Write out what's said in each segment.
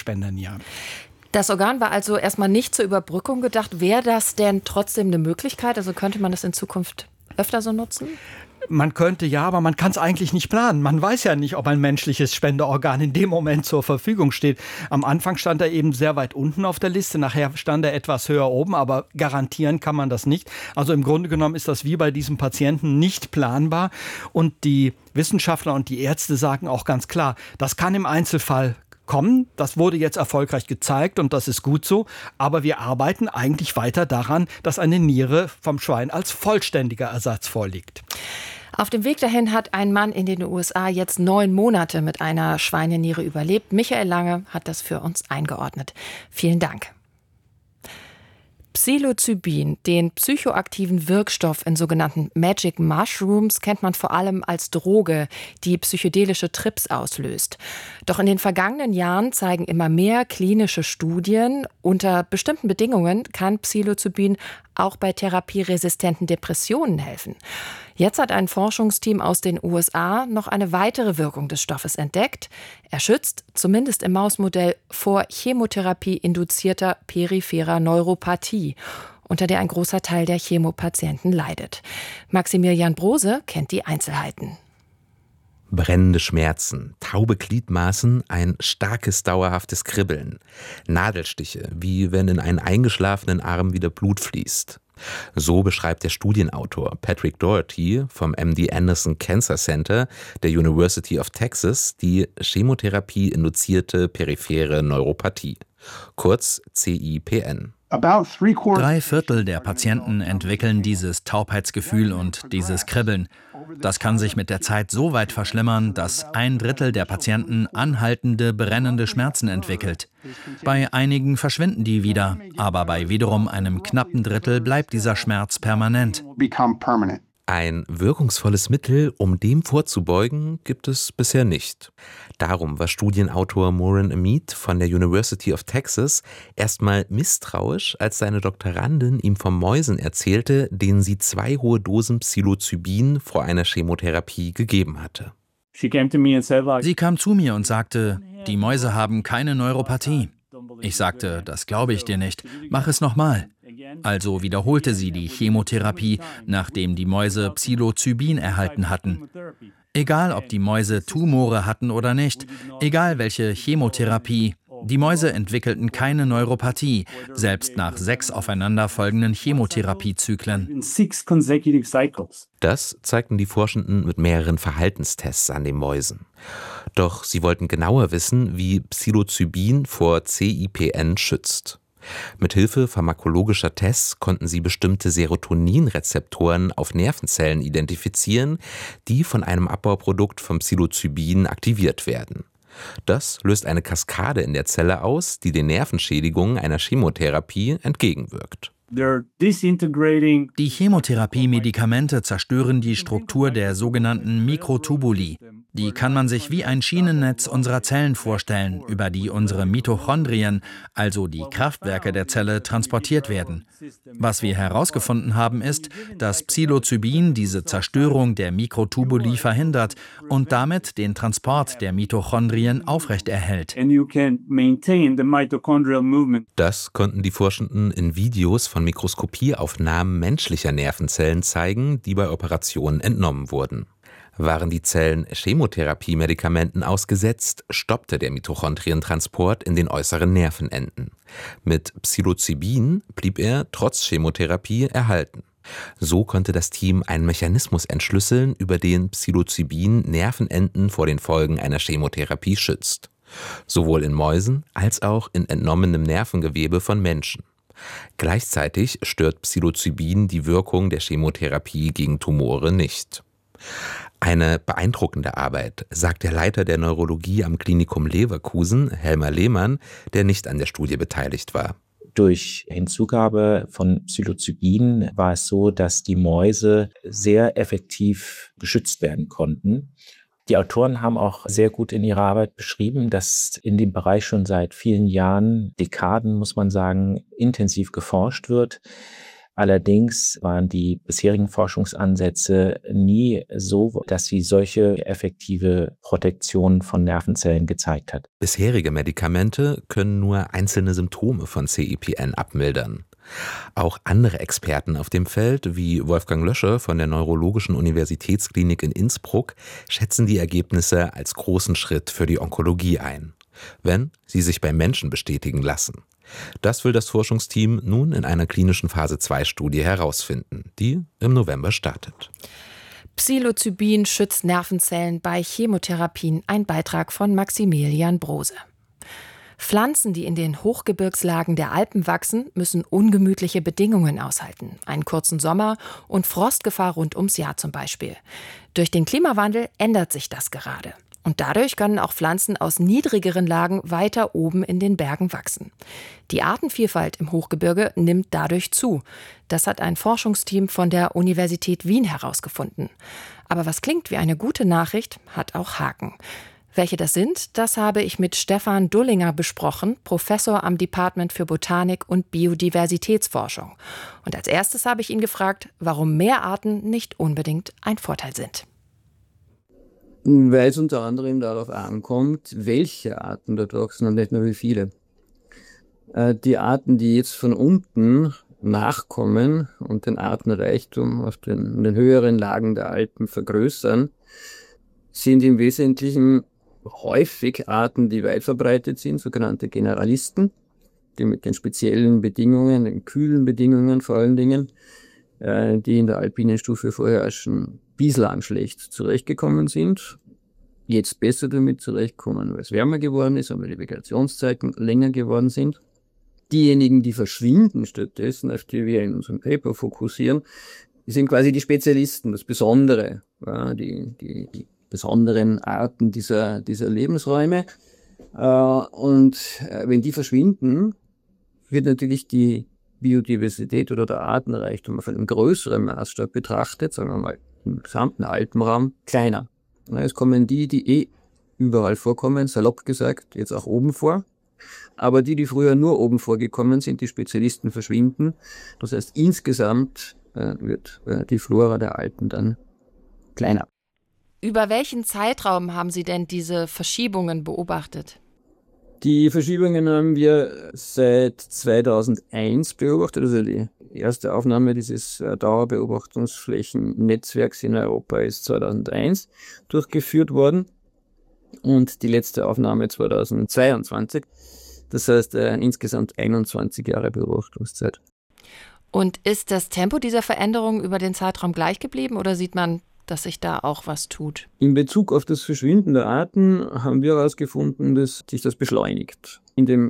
Spenderniere. Das Organ war also erstmal nicht zur Überbrückung gedacht. Wäre das denn trotzdem eine Möglichkeit? Also könnte man das in Zukunft öfter so nutzen? Man könnte ja, aber man kann es eigentlich nicht planen. Man weiß ja nicht, ob ein menschliches Spenderorgan in dem Moment zur Verfügung steht. Am Anfang stand er eben sehr weit unten auf der Liste, nachher stand er etwas höher oben, aber garantieren kann man das nicht. Also im Grunde genommen ist das wie bei diesem Patienten nicht planbar. Und die Wissenschaftler und die Ärzte sagen auch ganz klar, das kann im Einzelfall kommen. Das wurde jetzt erfolgreich gezeigt und das ist gut so. Aber wir arbeiten eigentlich weiter daran, dass eine Niere vom Schwein als vollständiger Ersatz vorliegt. Auf dem Weg dahin hat ein Mann in den USA jetzt 9 Monate mit einer Schweineniere überlebt. Michael Lange hat das für uns eingeordnet. Vielen Dank. Psilocybin, den psychoaktiven Wirkstoff in sogenannten Magic Mushrooms, kennt man vor allem als Droge, die psychedelische Trips auslöst. Doch in den vergangenen Jahren zeigen immer mehr klinische Studien, unter bestimmten Bedingungen kann Psilocybin auch bei therapieresistenten Depressionen helfen. Jetzt hat ein Forschungsteam aus den USA noch eine weitere Wirkung des Stoffes entdeckt. Er schützt, zumindest im Mausmodell, vor Chemotherapie-induzierter peripherer Neuropathie, unter der ein großer Teil der Chemopatienten leidet. Maximilian Brose kennt die Einzelheiten. Brennende Schmerzen, taube Gliedmaßen, ein starkes, dauerhaftes Kribbeln. Nadelstiche, wie wenn in einen eingeschlafenen Arm wieder Blut fließt. So beschreibt der Studienautor Patrick Doherty vom MD Anderson Cancer Center der University of Texas die Chemotherapie-induzierte periphere Neuropathie, kurz CIPN. 3/4 der Patienten entwickeln dieses Taubheitsgefühl und dieses Kribbeln. Das kann sich mit der Zeit so weit verschlimmern, dass 1/3 der Patienten anhaltende, brennende Schmerzen entwickelt. Bei einigen verschwinden die wieder, aber bei wiederum einem knappen Drittel bleibt dieser Schmerz permanent. Ein wirkungsvolles Mittel, um dem vorzubeugen, gibt es bisher nicht. Darum war Studienautor Maureen Amit von der University of Texas erstmal misstrauisch, als seine Doktorandin ihm von Mäusen erzählte, denen sie 2 hohe Dosen Psilocybin vor einer Chemotherapie gegeben hatte. Sie kam zu mir und sagte, die Mäuse haben keine Neuropathie. Ich sagte, das glaube ich dir nicht, mach es nochmal. Also wiederholte sie die Chemotherapie, nachdem die Mäuse Psilocybin erhalten hatten. Egal, ob die Mäuse Tumore hatten oder nicht, egal welche Chemotherapie, die Mäuse entwickelten keine Neuropathie, selbst nach 6 aufeinanderfolgenden Chemotherapiezyklen. Das zeigten die Forschenden mit mehreren Verhaltenstests an den Mäusen. Doch sie wollten genauer wissen, wie Psilocybin vor CIPN schützt. Mithilfe pharmakologischer Tests konnten sie bestimmte Serotoninrezeptoren auf Nervenzellen identifizieren, die von einem Abbauprodukt vom Psilocybin aktiviert werden. Das löst eine Kaskade in der Zelle aus, die den Nervenschädigungen einer Chemotherapie entgegenwirkt. Die Chemotherapie-Medikamente zerstören die Struktur der sogenannten Mikrotubuli. Die kann man sich wie ein Schienennetz unserer Zellen vorstellen, über die unsere Mitochondrien, also die Kraftwerke der Zelle, transportiert werden. Was wir herausgefunden haben, ist, dass Psilocybin diese Zerstörung der Mikrotubuli verhindert und damit den Transport der Mitochondrien aufrechterhält. Das konnten die Forschenden in Videos von Mikroskopieaufnahmen menschlicher Nervenzellen zeigen, die bei Operationen entnommen wurden. Waren die Zellen Chemotherapie-Medikamenten ausgesetzt, stoppte der Mitochondrientransport in den äußeren Nervenenden. Mit Psilocybin blieb er trotz Chemotherapie erhalten. So konnte das Team einen Mechanismus entschlüsseln, über den Psilocybin Nervenenden vor den Folgen einer Chemotherapie schützt. Sowohl in Mäusen als auch in entnommenem Nervengewebe von Menschen. Gleichzeitig stört Psilocybin die Wirkung der Chemotherapie gegen Tumore nicht. Eine beeindruckende Arbeit, sagt der Leiter der Neurologie am Klinikum Leverkusen, Helmer Lehmann, der nicht an der Studie beteiligt war. Durch Hinzugabe von Psilocybin war es so, dass die Mäuse sehr effektiv geschützt werden konnten. Die Autoren haben auch sehr gut in ihrer Arbeit beschrieben, dass in dem Bereich schon seit vielen Jahren, Dekaden muss man sagen, intensiv geforscht wird. Allerdings waren die bisherigen Forschungsansätze nie so, dass sie solche effektive Protektion von Nervenzellen gezeigt hat. Bisherige Medikamente können nur einzelne Symptome von CEPN abmildern. Auch andere Experten auf dem Feld, wie Wolfgang Lösche von der Neurologischen Universitätsklinik in Innsbruck, schätzen die Ergebnisse als großen Schritt für die Onkologie ein, wenn sie sich bei Menschen bestätigen lassen. Das will das Forschungsteam nun in einer klinischen Phase-2-Studie herausfinden, die im November startet. Psilocybin schützt Nervenzellen bei Chemotherapien. Ein Beitrag von Maximilian Brose. Pflanzen, die in den Hochgebirgslagen der Alpen wachsen, müssen ungemütliche Bedingungen aushalten. Einen kurzen Sommer und Frostgefahr rund ums Jahr zum Beispiel. Durch den Klimawandel ändert sich das gerade. Und dadurch können auch Pflanzen aus niedrigeren Lagen weiter oben in den Bergen wachsen. Die Artenvielfalt im Hochgebirge nimmt dadurch zu. Das hat ein Forschungsteam von der Universität Wien herausgefunden. Aber was klingt wie eine gute Nachricht, hat auch Haken. Welche das sind, das habe ich mit Stefan Dullinger besprochen, Professor am Department für Botanik und Biodiversitätsforschung. Und als erstes habe ich ihn gefragt, warum mehr Arten nicht unbedingt ein Vorteil sind. Weil es unter anderem darauf ankommt, welche Arten dort wachsen und nicht nur wie viele. Die Arten, die jetzt von unten nachkommen und den Artenreichtum auf den höheren Lagen der Alpen vergrößern, sind im Wesentlichen häufig Arten, die weit verbreitet sind, sogenannte Generalisten, die mit den speziellen Bedingungen, den kühlen Bedingungen vor allen Dingen, die in der alpinen Stufe vorherrschen, bislang schlecht zurechtgekommen sind, jetzt besser damit zurechtkommen, weil es wärmer geworden ist, aber die Vegetationszeiten länger geworden sind. Diejenigen, die verschwinden stattdessen, auf die wir in unserem Paper fokussieren, die sind quasi die Spezialisten, das Besondere, ja, die besonderen Arten dieser Lebensräume. Und wenn die verschwinden, wird natürlich die Biodiversität oder der Artenreichtum auf einem größeren Maßstab betrachtet, sagen wir mal im gesamten Alpenraum, kleiner. Es kommen die überall vorkommen, salopp gesagt, jetzt auch oben vor. Aber die früher nur oben vorgekommen sind, die Spezialisten verschwinden. Das heißt, insgesamt wird die Flora der Alpen dann kleiner. Über welchen Zeitraum haben Sie denn diese Verschiebungen beobachtet? Die Verschiebungen haben wir seit 2001 beobachtet. Also die erste Aufnahme dieses Dauerbeobachtungsflächennetzwerks in Europa ist 2001 durchgeführt worden und die letzte Aufnahme 2022. Das heißt insgesamt 21 Jahre Beobachtungszeit. Und ist das Tempo dieser Veränderung über den Zeitraum gleich geblieben oder sieht man, dass sich da auch was tut? In Bezug auf das Verschwinden der Arten haben wir herausgefunden, dass sich das beschleunigt. In den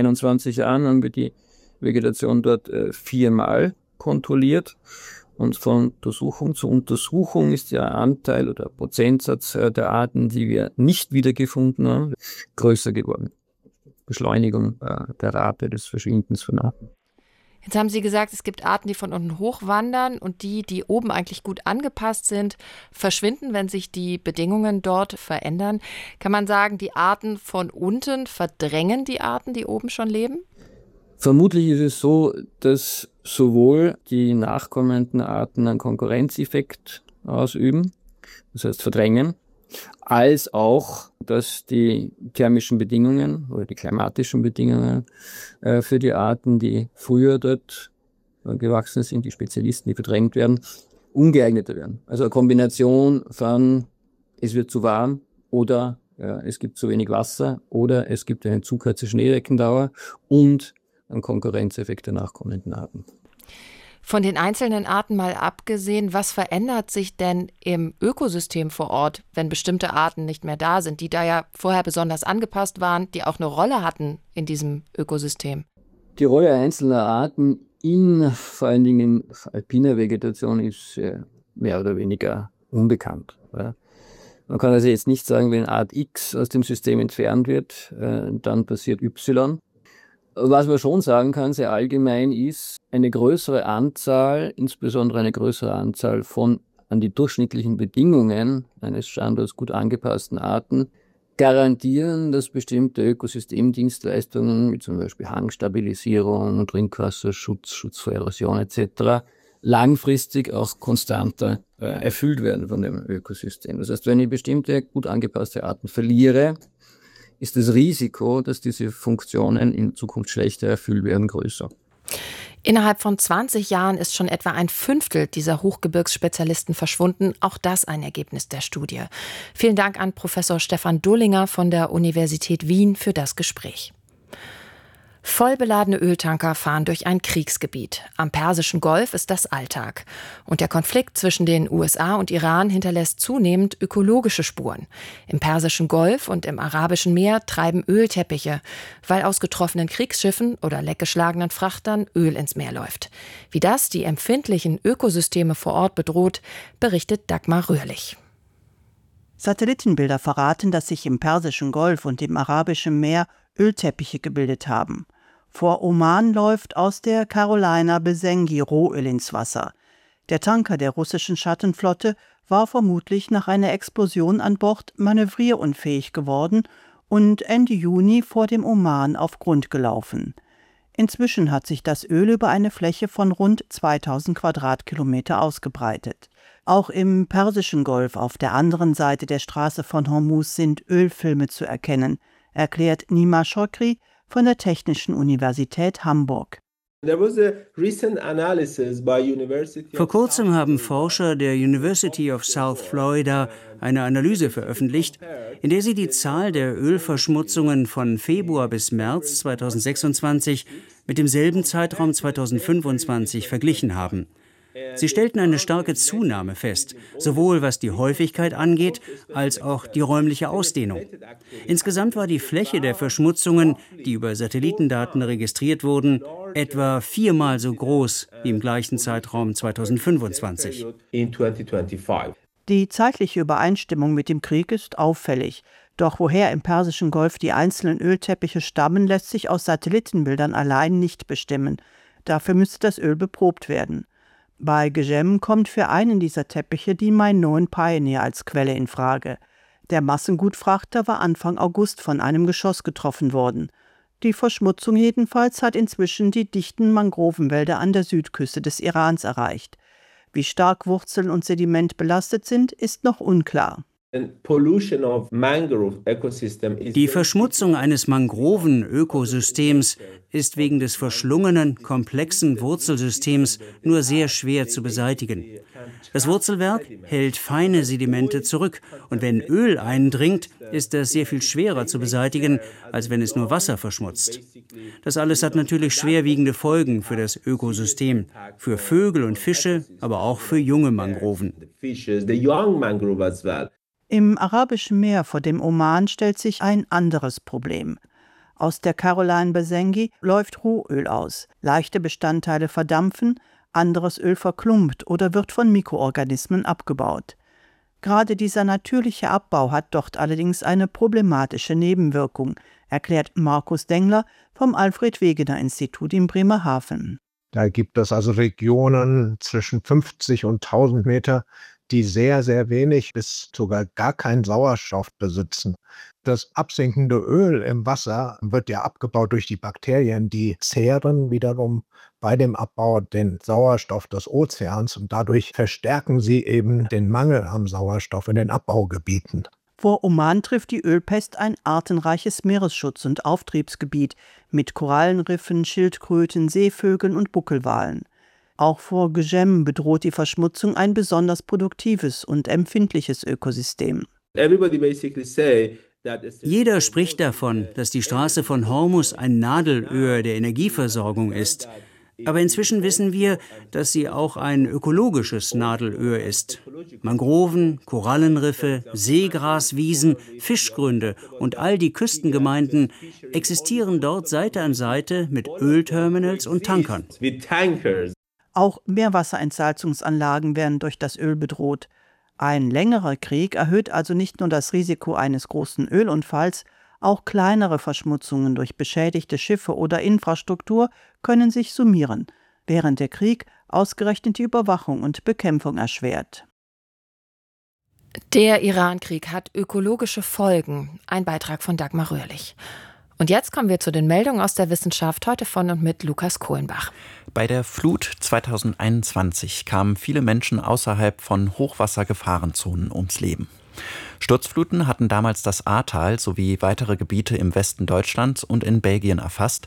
21 Jahren haben wir die Vegetation dort 4-mal kontrolliert und von Untersuchung zu Untersuchung ist der Anteil oder Prozentsatz der Arten, die wir nicht wiedergefunden haben, größer geworden. Beschleunigung der Rate des Verschwindens von Arten. Jetzt haben Sie gesagt, es gibt Arten, die von unten hochwandern und die oben eigentlich gut angepasst sind, verschwinden, wenn sich die Bedingungen dort verändern. Kann man sagen, die Arten von unten verdrängen die Arten, die oben schon leben? Vermutlich ist es so, dass sowohl die nachkommenden Arten einen Konkurrenzeffekt ausüben, das heißt verdrängen, als auch, dass die thermischen Bedingungen oder die klimatischen Bedingungen für die Arten, die früher dort gewachsen sind, die Spezialisten, die verdrängt werden, ungeeigneter werden. Also eine Kombination von es wird zu warm oder es gibt zu wenig Wasser oder es gibt eine zu kurze Schneedeckendauer und einen Konkurrenzeffekt der nachkommenden Arten. Von den einzelnen Arten mal abgesehen, was verändert sich denn im Ökosystem vor Ort, wenn bestimmte Arten nicht mehr da sind, die da ja vorher besonders angepasst waren, die auch eine Rolle hatten in diesem Ökosystem? Die Rolle einzelner Arten in vor allen Dingen alpiner Vegetation ist mehr oder weniger unbekannt. Ja. Man kann also jetzt nicht sagen, wenn Art X aus dem System entfernt wird, dann passiert Y. Was man schon sagen kann, sehr allgemein ist, eine größere Anzahl, insbesondere eine größere Anzahl von an die durchschnittlichen Bedingungen eines Standorts gut angepassten Arten, garantieren, dass bestimmte Ökosystemdienstleistungen, wie zum Beispiel Hangstabilisierung, Trinkwasserschutz, Schutz vor Erosion etc., langfristig auch konstanter erfüllt werden von dem Ökosystem. Das heißt, wenn ich bestimmte gut angepasste Arten verliere, ist das Risiko, dass diese Funktionen in Zukunft schlechter erfüllt werden, größer. Innerhalb von 20 Jahren ist schon etwa ein Fünftel dieser Hochgebirgsspezialisten verschwunden. Auch das ein Ergebnis der Studie. Vielen Dank an Professor Stefan Dullinger von der Universität Wien für das Gespräch. Vollbeladene Öltanker fahren durch ein Kriegsgebiet. Am Persischen Golf ist das Alltag. Und der Konflikt zwischen den USA und Iran hinterlässt zunehmend ökologische Spuren. Im Persischen Golf und im Arabischen Meer treiben Ölteppiche, weil aus getroffenen Kriegsschiffen oder leckgeschlagenen Frachtern Öl ins Meer läuft. Wie das die empfindlichen Ökosysteme vor Ort bedroht, berichtet Dagmar Röhrlich. Satellitenbilder verraten, dass sich im Persischen Golf und im Arabischen Meer Ölteppiche gebildet haben. Vor Oman läuft aus der Carolina Besengi Rohöl ins Wasser. Der Tanker der russischen Schattenflotte war vermutlich nach einer Explosion an Bord manövrierunfähig geworden und Ende Juni vor dem Oman auf Grund gelaufen. Inzwischen hat sich das Öl über eine Fläche von rund 2000 Quadratkilometer ausgebreitet. Auch im Persischen Golf auf der anderen Seite der Straße von Hormuz sind Ölfilme zu erkennen, erklärt Nima Chokri von der Technischen Universität Hamburg. Vor kurzem haben Forscher der University of South Florida eine Analyse veröffentlicht, in der sie die Zahl der Ölverschmutzungen von Februar bis März 2026 mit demselben Zeitraum 2025 verglichen haben. Sie stellten eine starke Zunahme fest, sowohl was die Häufigkeit angeht, als auch die räumliche Ausdehnung. Insgesamt war die Fläche der Verschmutzungen, die über Satellitendaten registriert wurden, etwa 4-mal so groß wie im gleichen Zeitraum 2025. Die zeitliche Übereinstimmung mit dem Krieg ist auffällig. Doch woher im Persischen Golf die einzelnen Ölteppiche stammen, lässt sich aus Satellitenbildern allein nicht bestimmen. Dafür müsste das Öl beprobt werden. Bei Gejem kommt für einen dieser Teppiche die Minoan Pioneer als Quelle in Frage. Der Massengutfrachter war Anfang August von einem Geschoss getroffen worden. Die Verschmutzung jedenfalls hat inzwischen die dichten Mangrovenwälder an der Südküste des Irans erreicht. Wie stark Wurzeln und Sediment belastet sind, ist noch unklar. Die Verschmutzung eines Mangrovenökosystems ist wegen des verschlungenen, komplexen Wurzelsystems nur sehr schwer zu beseitigen. Das Wurzelwerk hält feine Sedimente zurück und wenn Öl eindringt, ist das sehr viel schwerer zu beseitigen, als wenn es nur Wasser verschmutzt. Das alles hat natürlich schwerwiegende Folgen für das Ökosystem, für Vögel und Fische, aber auch für junge Mangroven. Im Arabischen Meer vor dem Oman stellt sich ein anderes Problem. Aus der Carolina Besengi läuft Rohöl aus. Leichte Bestandteile verdampfen, anderes Öl verklumpt oder wird von Mikroorganismen abgebaut. Gerade dieser natürliche Abbau hat dort allerdings eine problematische Nebenwirkung, erklärt Markus Dengler vom Alfred-Wegener-Institut in Bremerhaven. Da gibt es also Regionen zwischen 50 und 1000 Meter, die sehr, sehr wenig bis sogar gar keinen Sauerstoff besitzen. Das absinkende Öl im Wasser wird ja abgebaut durch die Bakterien, die zehren wiederum bei dem Abbau den Sauerstoff des Ozeans und dadurch verstärken sie eben den Mangel am Sauerstoff in den Abbaugebieten. Vor Oman trifft die Ölpest ein artenreiches Meeresschutz- und Auftriebsgebiet mit Korallenriffen, Schildkröten, Seevögeln und Buckelwalen. Auch vor Gejem bedroht die Verschmutzung ein besonders produktives und empfindliches Ökosystem. Jeder spricht davon, dass die Straße von Hormuz ein Nadelöhr der Energieversorgung ist. Aber inzwischen wissen wir, dass sie auch ein ökologisches Nadelöhr ist. Mangroven, Korallenriffe, Seegraswiesen, Fischgründe und all die Küstengemeinden existieren dort Seite an Seite mit Ölterminals und Tankern. Auch Meerwasserentsalzungsanlagen werden durch das Öl bedroht. Ein längerer Krieg erhöht also nicht nur das Risiko eines großen Ölunfalls, auch kleinere Verschmutzungen durch beschädigte Schiffe oder Infrastruktur können sich summieren, während der Krieg ausgerechnet die Überwachung und Bekämpfung erschwert. Der Iran-Krieg hat ökologische Folgen. Ein Beitrag von Dagmar Röhrlich. Und jetzt kommen wir zu den Meldungen aus der Wissenschaft, heute von und mit Lukas Kohlenbach. Bei der Flut 2021 kamen viele Menschen außerhalb von Hochwassergefahrenzonen ums Leben. Sturzfluten hatten damals das Ahrtal sowie weitere Gebiete im Westen Deutschlands und in Belgien erfasst.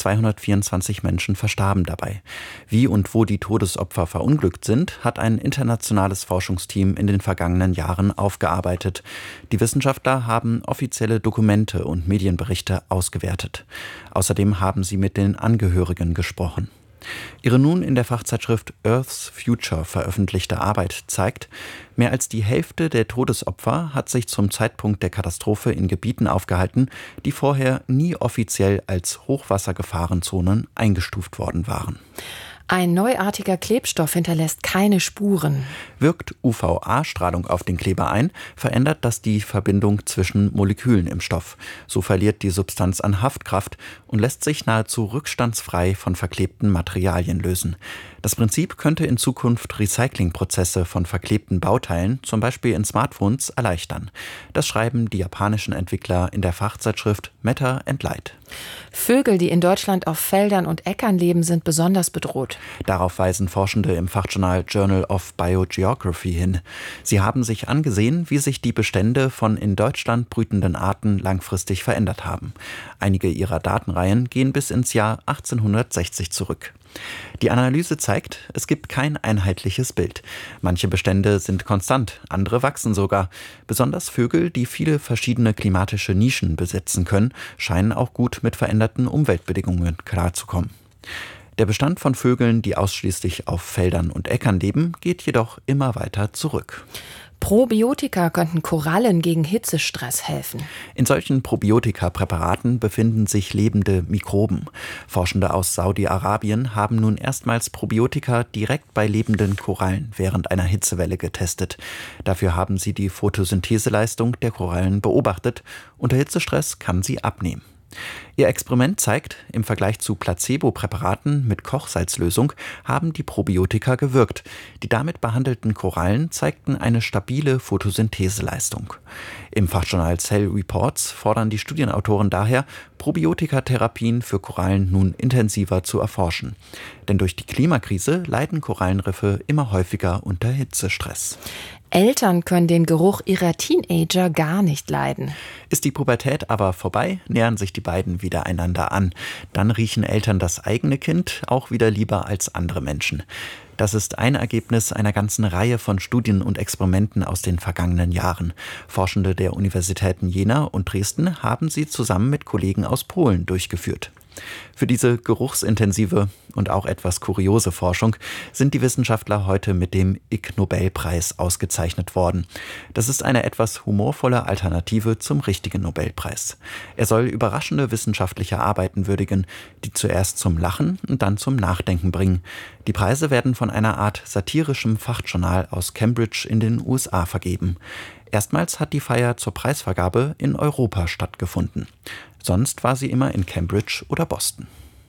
224 Menschen verstarben dabei. Wie und wo die Todesopfer verunglückt sind, hat ein internationales Forschungsteam in den vergangenen Jahren aufgearbeitet. Die Wissenschaftler haben offizielle Dokumente und Medienberichte ausgewertet. Außerdem haben sie mit den Angehörigen gesprochen. Ihre nun in der Fachzeitschrift Earth's Future veröffentlichte Arbeit zeigt, mehr als die Hälfte der Todesopfer hat sich zum Zeitpunkt der Katastrophe in Gebieten aufgehalten, die vorher nie offiziell als Hochwassergefahrenzonen eingestuft worden waren. Ein neuartiger Klebstoff hinterlässt keine Spuren. Wirkt UVA-Strahlung auf den Kleber ein, verändert das die Verbindung zwischen Molekülen im Stoff. So verliert die Substanz an Haftkraft und lässt sich nahezu rückstandsfrei von verklebten Materialien lösen. Das Prinzip könnte in Zukunft Recyclingprozesse von verklebten Bauteilen, zum Beispiel in Smartphones, erleichtern. Das schreiben die japanischen Entwickler in der Fachzeitschrift Matter & Light. Vögel, die in Deutschland auf Feldern und Äckern leben, sind besonders bedroht. Darauf weisen Forschende im Fachjournal Journal of Biogeography hin. Sie haben sich angesehen, wie sich die Bestände von in Deutschland brütenden Arten langfristig verändert haben. Einige ihrer Datenreihen gehen bis ins Jahr 1860 zurück. Die Analyse zeigt, es gibt kein einheitliches Bild. Manche Bestände sind konstant, andere wachsen sogar. Besonders Vögel, die viele verschiedene klimatische Nischen besetzen können, scheinen auch gut mit veränderten Umweltbedingungen klarzukommen. Der Bestand von Vögeln, die ausschließlich auf Feldern und Äckern leben, geht jedoch immer weiter zurück. Probiotika könnten Korallen gegen Hitzestress helfen. In solchen Probiotika-Präparaten befinden sich lebende Mikroben. Forschende aus Saudi-Arabien haben nun erstmals Probiotika direkt bei lebenden Korallen während einer Hitzewelle getestet. Dafür haben sie die Photosyntheseleistung der Korallen beobachtet. Unter Hitzestress kann sie abnehmen. Ihr Experiment zeigt, im Vergleich zu Placebo-Präparaten mit Kochsalzlösung haben die Probiotika gewirkt. Die damit behandelten Korallen zeigten eine stabile Photosyntheseleistung. Im Fachjournal Cell Reports fordern die Studienautoren daher, Probiotikatherapien für Korallen nun intensiver zu erforschen. Denn durch die Klimakrise leiden Korallenriffe immer häufiger unter Hitzestress. Eltern können den Geruch ihrer Teenager gar nicht leiden. Ist die Pubertät aber vorbei, nähern sich die beiden wieder einander an. Dann riechen Eltern das eigene Kind auch wieder lieber als andere Menschen. Das ist ein Ergebnis einer ganzen Reihe von Studien und Experimenten aus den vergangenen Jahren. Forschende der Universitäten Jena und Dresden haben sie zusammen mit Kollegen aus Polen durchgeführt. Für diese geruchsintensive und auch etwas kuriose Forschung sind die Wissenschaftler heute mit dem Ig-Nobelpreis ausgezeichnet worden. Das ist eine etwas humorvolle Alternative zum richtigen Nobelpreis. Er soll überraschende wissenschaftliche Arbeiten würdigen, die zuerst zum Lachen und dann zum Nachdenken bringen. Die Preise werden von einer Art satirischem Fachjournal aus Cambridge in den USA vergeben. Erstmals hat die Feier zur Preisvergabe in Europa stattgefunden. Sonst war sie immer in Cambridge oder Boston.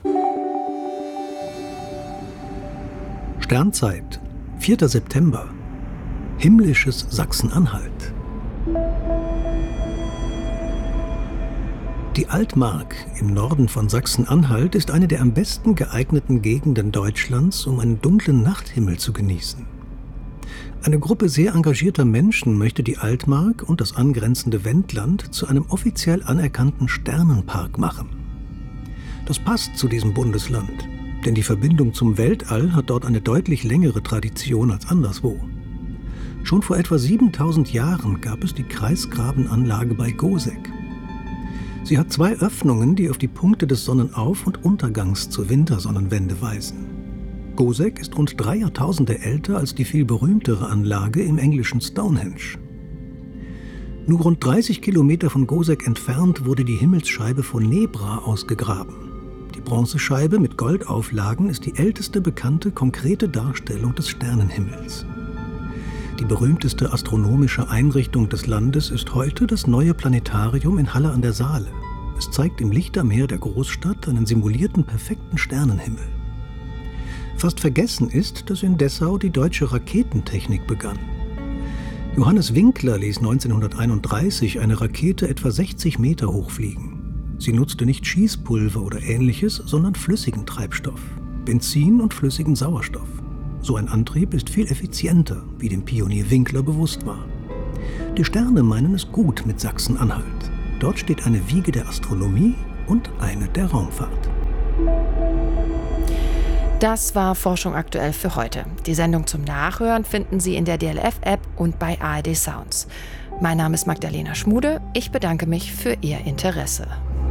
Sternzeit, 4. September. Himmlisches Sachsen-Anhalt. Die Altmark im Norden von Sachsen-Anhalt ist eine der am besten geeigneten Gegenden Deutschlands, um einen dunklen Nachthimmel zu genießen. Eine Gruppe sehr engagierter Menschen möchte die Altmark und das angrenzende Wendland zu einem offiziell anerkannten Sternenpark machen. Das passt zu diesem Bundesland, denn die Verbindung zum Weltall hat dort eine deutlich längere Tradition als anderswo. Schon vor etwa 7000 Jahren gab es die Kreisgrabenanlage bei Goseck. Sie hat 2 Öffnungen, die auf die Punkte des Sonnenauf- und Untergangs zur Wintersonnenwende weisen. Goseck ist rund 3 Jahrtausende älter als die viel berühmtere Anlage im englischen Stonehenge. Nur rund 30 Kilometer von Goseck entfernt wurde die Himmelsscheibe von Nebra ausgegraben. Die Bronzescheibe mit Goldauflagen ist die älteste bekannte konkrete Darstellung des Sternenhimmels. Die berühmteste astronomische Einrichtung des Landes ist heute das neue Planetarium in Halle an der Saale. Es zeigt im Lichtermeer der Großstadt einen simulierten perfekten Sternenhimmel. Fast vergessen ist, dass in Dessau die deutsche Raketentechnik begann. Johannes Winkler ließ 1931 eine Rakete etwa 60 Meter hoch fliegen. Sie nutzte nicht Schießpulver oder Ähnliches, sondern flüssigen Treibstoff, Benzin und flüssigen Sauerstoff. So ein Antrieb ist viel effizienter, wie dem Pionier Winkler bewusst war. Die Sterne meinen es gut mit Sachsen-Anhalt. Dort steht eine Wiege der Astronomie und eine der Raumfahrt. Das war Forschung aktuell für heute. Die Sendung zum Nachhören finden Sie in der DLF-App und bei ARD Sounds. Mein Name ist Magdalena Schmude. Ich bedanke mich für Ihr Interesse.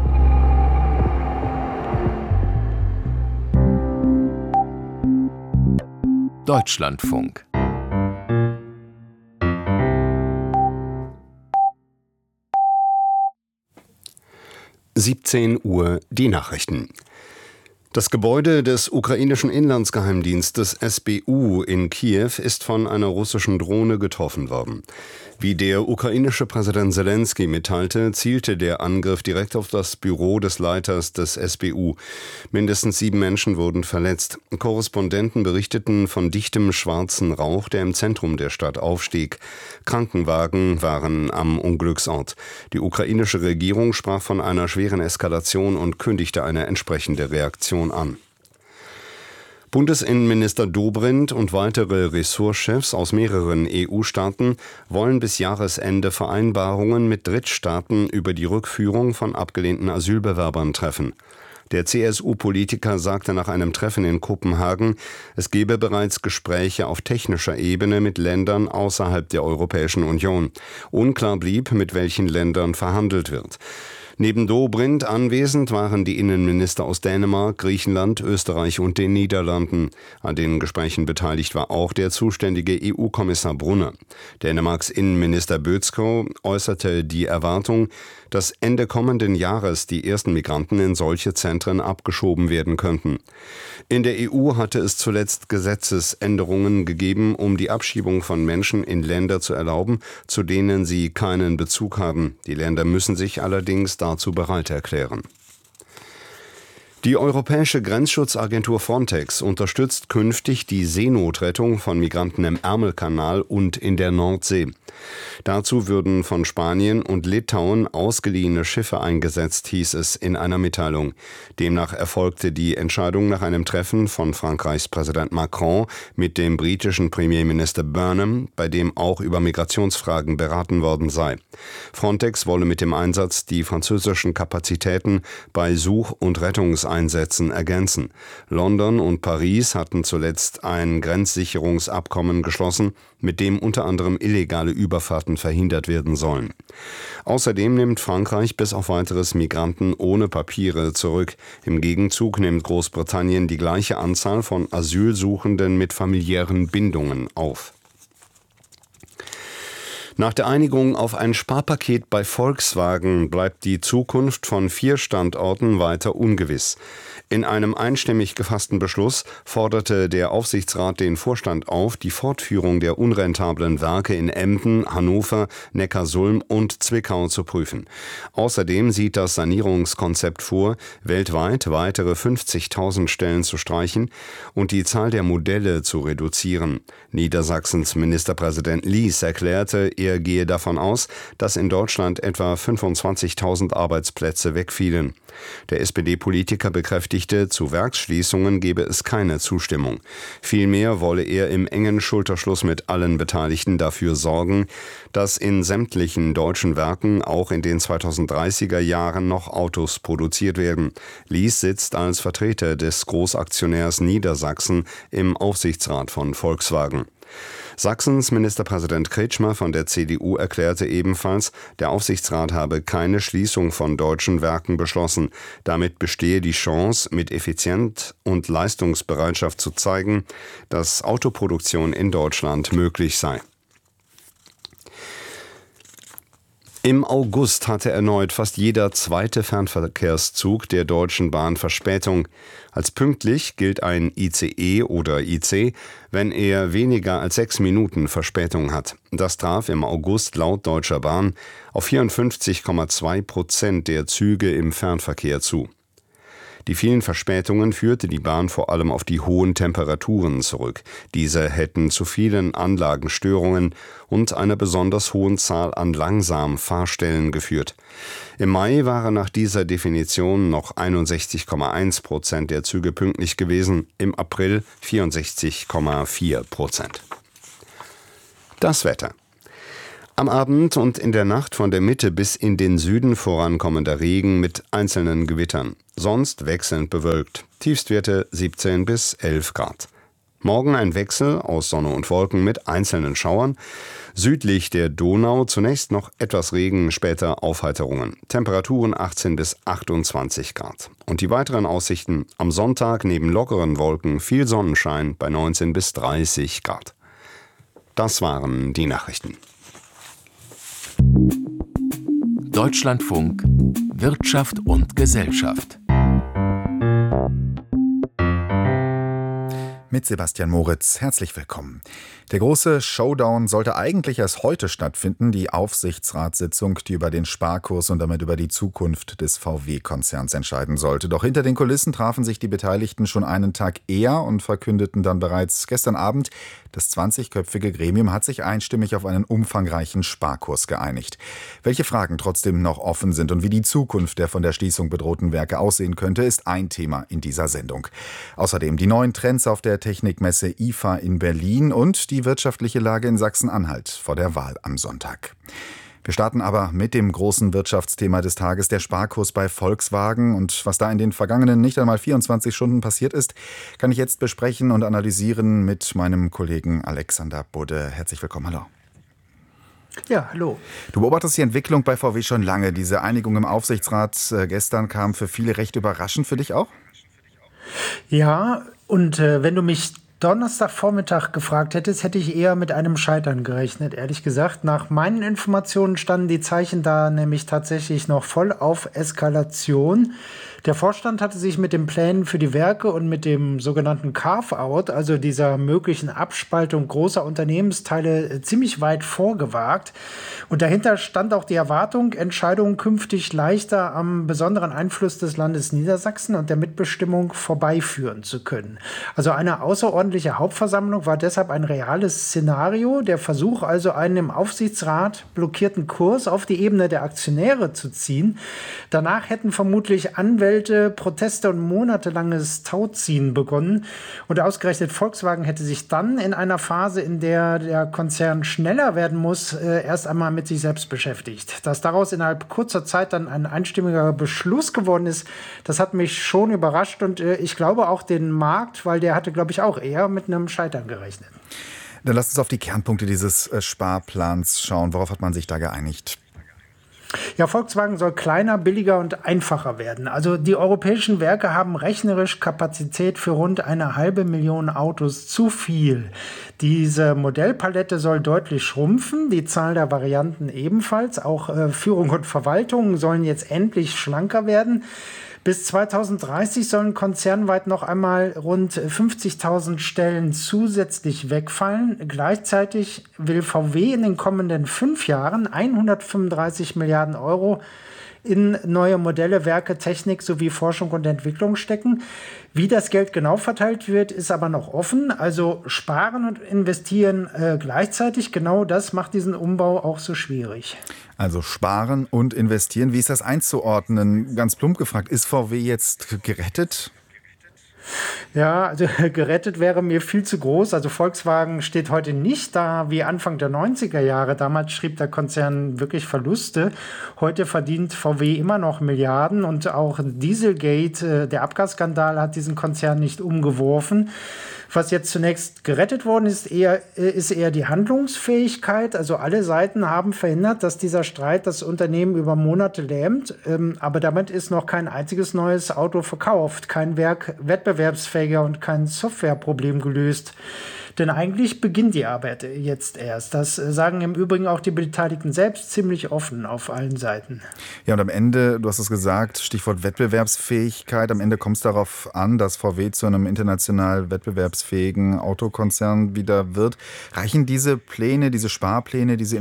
Deutschlandfunk. (17 Uhr) die Nachrichten. Das Gebäude des ukrainischen Inlandsgeheimdienstes SBU in Kiew ist von einer russischen Drohne getroffen worden. Wie der ukrainische Präsident Selenskyj mitteilte, zielte der Angriff direkt auf das Büro des Leiters des SBU. Mindestens 7 Menschen wurden verletzt. Korrespondenten berichteten von dichtem schwarzen Rauch, der im Zentrum der Stadt aufstieg. Krankenwagen waren am Unglücksort. Die ukrainische Regierung sprach von einer schweren Eskalation und kündigte eine entsprechende Reaktion an. Bundesinnenminister Dobrindt und weitere Ressortchefs aus mehreren EU-Staaten wollen bis Jahresende Vereinbarungen mit Drittstaaten über die Rückführung von abgelehnten Asylbewerbern treffen. Der CSU-Politiker sagte nach einem Treffen in Kopenhagen, es gebe bereits Gespräche auf technischer Ebene mit Ländern außerhalb der Europäischen Union. Unklar blieb, mit welchen Ländern verhandelt wird. Neben Dobrindt anwesend waren die Innenminister aus Dänemark, Griechenland, Österreich und den Niederlanden. An den Gesprächen beteiligt war auch der zuständige EU-Kommissar Brunner. Dänemarks Innenminister Bødskov äußerte die Erwartung, dass Ende kommenden Jahres die ersten Migranten in solche Zentren abgeschoben werden könnten. In der EU hatte es zuletzt Gesetzesänderungen gegeben, um die Abschiebung von Menschen in Länder zu erlauben, zu denen sie keinen Bezug haben. Die Länder müssen sich allerdings dazu bereit erklären. Die Europäische Grenzschutzagentur Frontex unterstützt künftig die Seenotrettung von Migranten im Ärmelkanal und in der Nordsee. Dazu würden von Spanien und Litauen ausgeliehene Schiffe eingesetzt, hieß es in einer Mitteilung. Demnach erfolgte die Entscheidung nach einem Treffen von Frankreichs Präsident Macron mit dem britischen Premierminister Burnham, bei dem auch über Migrationsfragen beraten worden sei. Frontex wolle mit dem Einsatz die französischen Kapazitäten bei Such- und Rettungseinsätzen ergänzen. London und Paris hatten zuletzt ein Grenzsicherungsabkommen geschlossen, mit dem unter anderem illegale Überfahrten verhindert werden sollen. Außerdem nimmt Frankreich bis auf weiteres Migranten ohne Papiere zurück. Im Gegenzug nimmt Großbritannien die gleiche Anzahl von Asylsuchenden mit familiären Bindungen auf. Nach der Einigung auf ein Sparpaket bei Volkswagen bleibt die Zukunft von 4 Standorten weiter ungewiss. In einem einstimmig gefassten Beschluss forderte der Aufsichtsrat den Vorstand auf, die Fortführung der unrentablen Werke in Emden, Hannover, Neckarsulm und Zwickau zu prüfen. Außerdem sieht das Sanierungskonzept vor, weltweit weitere 50.000 Stellen zu streichen und die Zahl der Modelle zu reduzieren. Niedersachsens Ministerpräsident Lies erklärte, er gehe davon aus, dass in Deutschland etwa 25.000 Arbeitsplätze wegfielen. Der SPD-Politiker bekräftigte, zu Werksschließungen gebe es keine Zustimmung. Vielmehr wolle er im engen Schulterschluss mit allen Beteiligten dafür sorgen, dass in sämtlichen deutschen Werken auch in den 2030er Jahren noch Autos produziert werden. Lies sitzt als Vertreter des Großaktionärs Niedersachsen im Aufsichtsrat von Volkswagen. Sachsens Ministerpräsident Kretschmer von der CDU erklärte ebenfalls, der Aufsichtsrat habe keine Schließung von deutschen Werken beschlossen. Damit bestehe die Chance, mit Effizienz und Leistungsbereitschaft zu zeigen, dass Autoproduktion in Deutschland möglich sei. Im August hatte erneut fast jeder zweite Fernverkehrszug der Deutschen Bahn Verspätung. Als pünktlich gilt ein ICE oder IC, wenn er weniger als 6 Minuten Verspätung hat. Das traf im August laut Deutscher Bahn auf 54,2% der Züge im Fernverkehr zu. Die vielen Verspätungen führte die Bahn vor allem auf die hohen Temperaturen zurück. Diese hätten zu vielen Anlagenstörungen und einer besonders hohen Zahl an Langsamfahrstellen geführt. Im Mai waren nach dieser Definition noch 61,1% der Züge pünktlich gewesen, im April 64,4%. Das Wetter. Am Abend und in der Nacht von der Mitte bis in den Süden vorankommender Regen mit einzelnen Gewittern. Sonst wechselnd bewölkt. Tiefstwerte 17 bis 11 Grad. Morgen ein Wechsel aus Sonne und Wolken mit einzelnen Schauern. Südlich der Donau zunächst noch etwas Regen, später Aufheiterungen. Temperaturen 18 bis 28 Grad. Und die weiteren Aussichten: am Sonntag neben lockeren Wolken viel Sonnenschein bei 19 bis 30 Grad. Das waren die Nachrichten. Deutschlandfunk Wirtschaft und Gesellschaft. Mit Sebastian Moritz, herzlich willkommen. Der große Showdown sollte eigentlich erst heute stattfinden, die Aufsichtsratssitzung, die über den Sparkurs und damit über die Zukunft des VW-Konzerns entscheiden sollte. Doch hinter den Kulissen trafen sich die Beteiligten schon einen Tag eher und verkündeten dann bereits gestern Abend, das 20-köpfige Gremium hat sich einstimmig auf einen umfangreichen Sparkurs geeinigt. Welche Fragen trotzdem noch offen sind und wie die Zukunft der von der Schließung bedrohten Werke aussehen könnte, ist ein Thema in dieser Sendung. Außerdem die neuen Trends auf der Technikmesse IFA in Berlin und die wirtschaftliche Lage in Sachsen-Anhalt vor der Wahl am Sonntag. Wir starten aber mit dem großen Wirtschaftsthema des Tages, der Sparkurs bei Volkswagen. Und was da in den vergangenen nicht einmal 24 Stunden passiert ist, kann ich jetzt besprechen und analysieren mit meinem Kollegen Alexander Budde. Herzlich willkommen, hallo. Ja, hallo. Du beobachtest die Entwicklung bei VW schon lange. Diese Einigung im Aufsichtsrat gestern kam für viele recht überraschend, für dich auch? Ja, und wenn du mich Donnerstagvormittag gefragt hättest, hätte ich eher mit einem Scheitern gerechnet, ehrlich gesagt. Nach meinen Informationen standen die Zeichen da nämlich tatsächlich noch voll auf Eskalation. Der Vorstand hatte sich mit den Plänen für die Werke und mit dem sogenannten Carve-out, also dieser möglichen Abspaltung großer Unternehmensteile, ziemlich weit vorgewagt. Und dahinter stand auch die Erwartung, Entscheidungen künftig leichter am besonderen Einfluss des Landes Niedersachsen und der Mitbestimmung vorbeiführen zu können. Also eine außerordentliche Hauptversammlung war deshalb ein reales Szenario. Der Versuch also, einen im Aufsichtsrat blockierten Kurs auf die Ebene der Aktionäre zu ziehen. Danach hätten vermutlich Anwälte, Proteste und monatelanges Tauziehen begonnen. Und ausgerechnet Volkswagen hätte sich dann in einer Phase, in der der Konzern schneller werden muss, erst einmal mit sich selbst beschäftigt. Dass daraus innerhalb kurzer Zeit dann ein einstimmiger Beschluss geworden ist, das hat mich schon überrascht und ich glaube auch den Markt, weil der hatte, glaube ich, auch eher mit einem Scheitern gerechnet. Dann lasst uns auf die Kernpunkte dieses Sparplans schauen. Worauf hat man sich da geeinigt? Ja, Volkswagen soll kleiner, billiger und einfacher werden. Also die europäischen Werke haben rechnerisch Kapazität für rund 500.000 Autos zu viel. Diese Modellpalette soll deutlich schrumpfen, die Zahl der Varianten ebenfalls. Auch Führung und Verwaltung sollen jetzt endlich schlanker werden. Bis 2030 sollen konzernweit noch einmal rund 50.000 Stellen zusätzlich wegfallen. Gleichzeitig will VW in den kommenden 5 Jahren 135 Milliarden Euro in neue Modelle, Werke, Technik sowie Forschung und Entwicklung stecken. Wie das Geld genau verteilt wird, ist aber noch offen. Also sparen und investieren gleichzeitig, genau das macht diesen Umbau auch so schwierig. Also sparen und investieren. Wie ist das einzuordnen? Ganz plump gefragt, ist VW jetzt gerettet? Ja, also gerettet wäre mir viel zu groß. Also Volkswagen steht heute nicht da wie Anfang der 90er Jahre. Damals schrieb der Konzern wirklich Heute verdient VW immer noch Milliarden und auch Dieselgate, der Abgasskandal, hat diesen Konzern nicht umgeworfen. Was jetzt zunächst gerettet worden ist eher die Handlungsfähigkeit. Also alle Seiten haben verhindert, dass dieser Streit das Unternehmen über Monate lähmt. Aber damit ist noch kein einziges neues Auto verkauft, kein Werk wettbewerbsfähiger und kein Softwareproblem gelöst. Denn eigentlich beginnt die Arbeit jetzt erst. Das sagen im Übrigen auch die Beteiligten selbst ziemlich offen auf allen Seiten. Ja, und am Ende, du hast es gesagt, Stichwort Wettbewerbsfähigkeit, am Ende kommt es darauf an, dass VW zu einem international wettbewerbsfähigen Autokonzern wieder wird. Reichen diese Pläne, diese Sparpläne, diese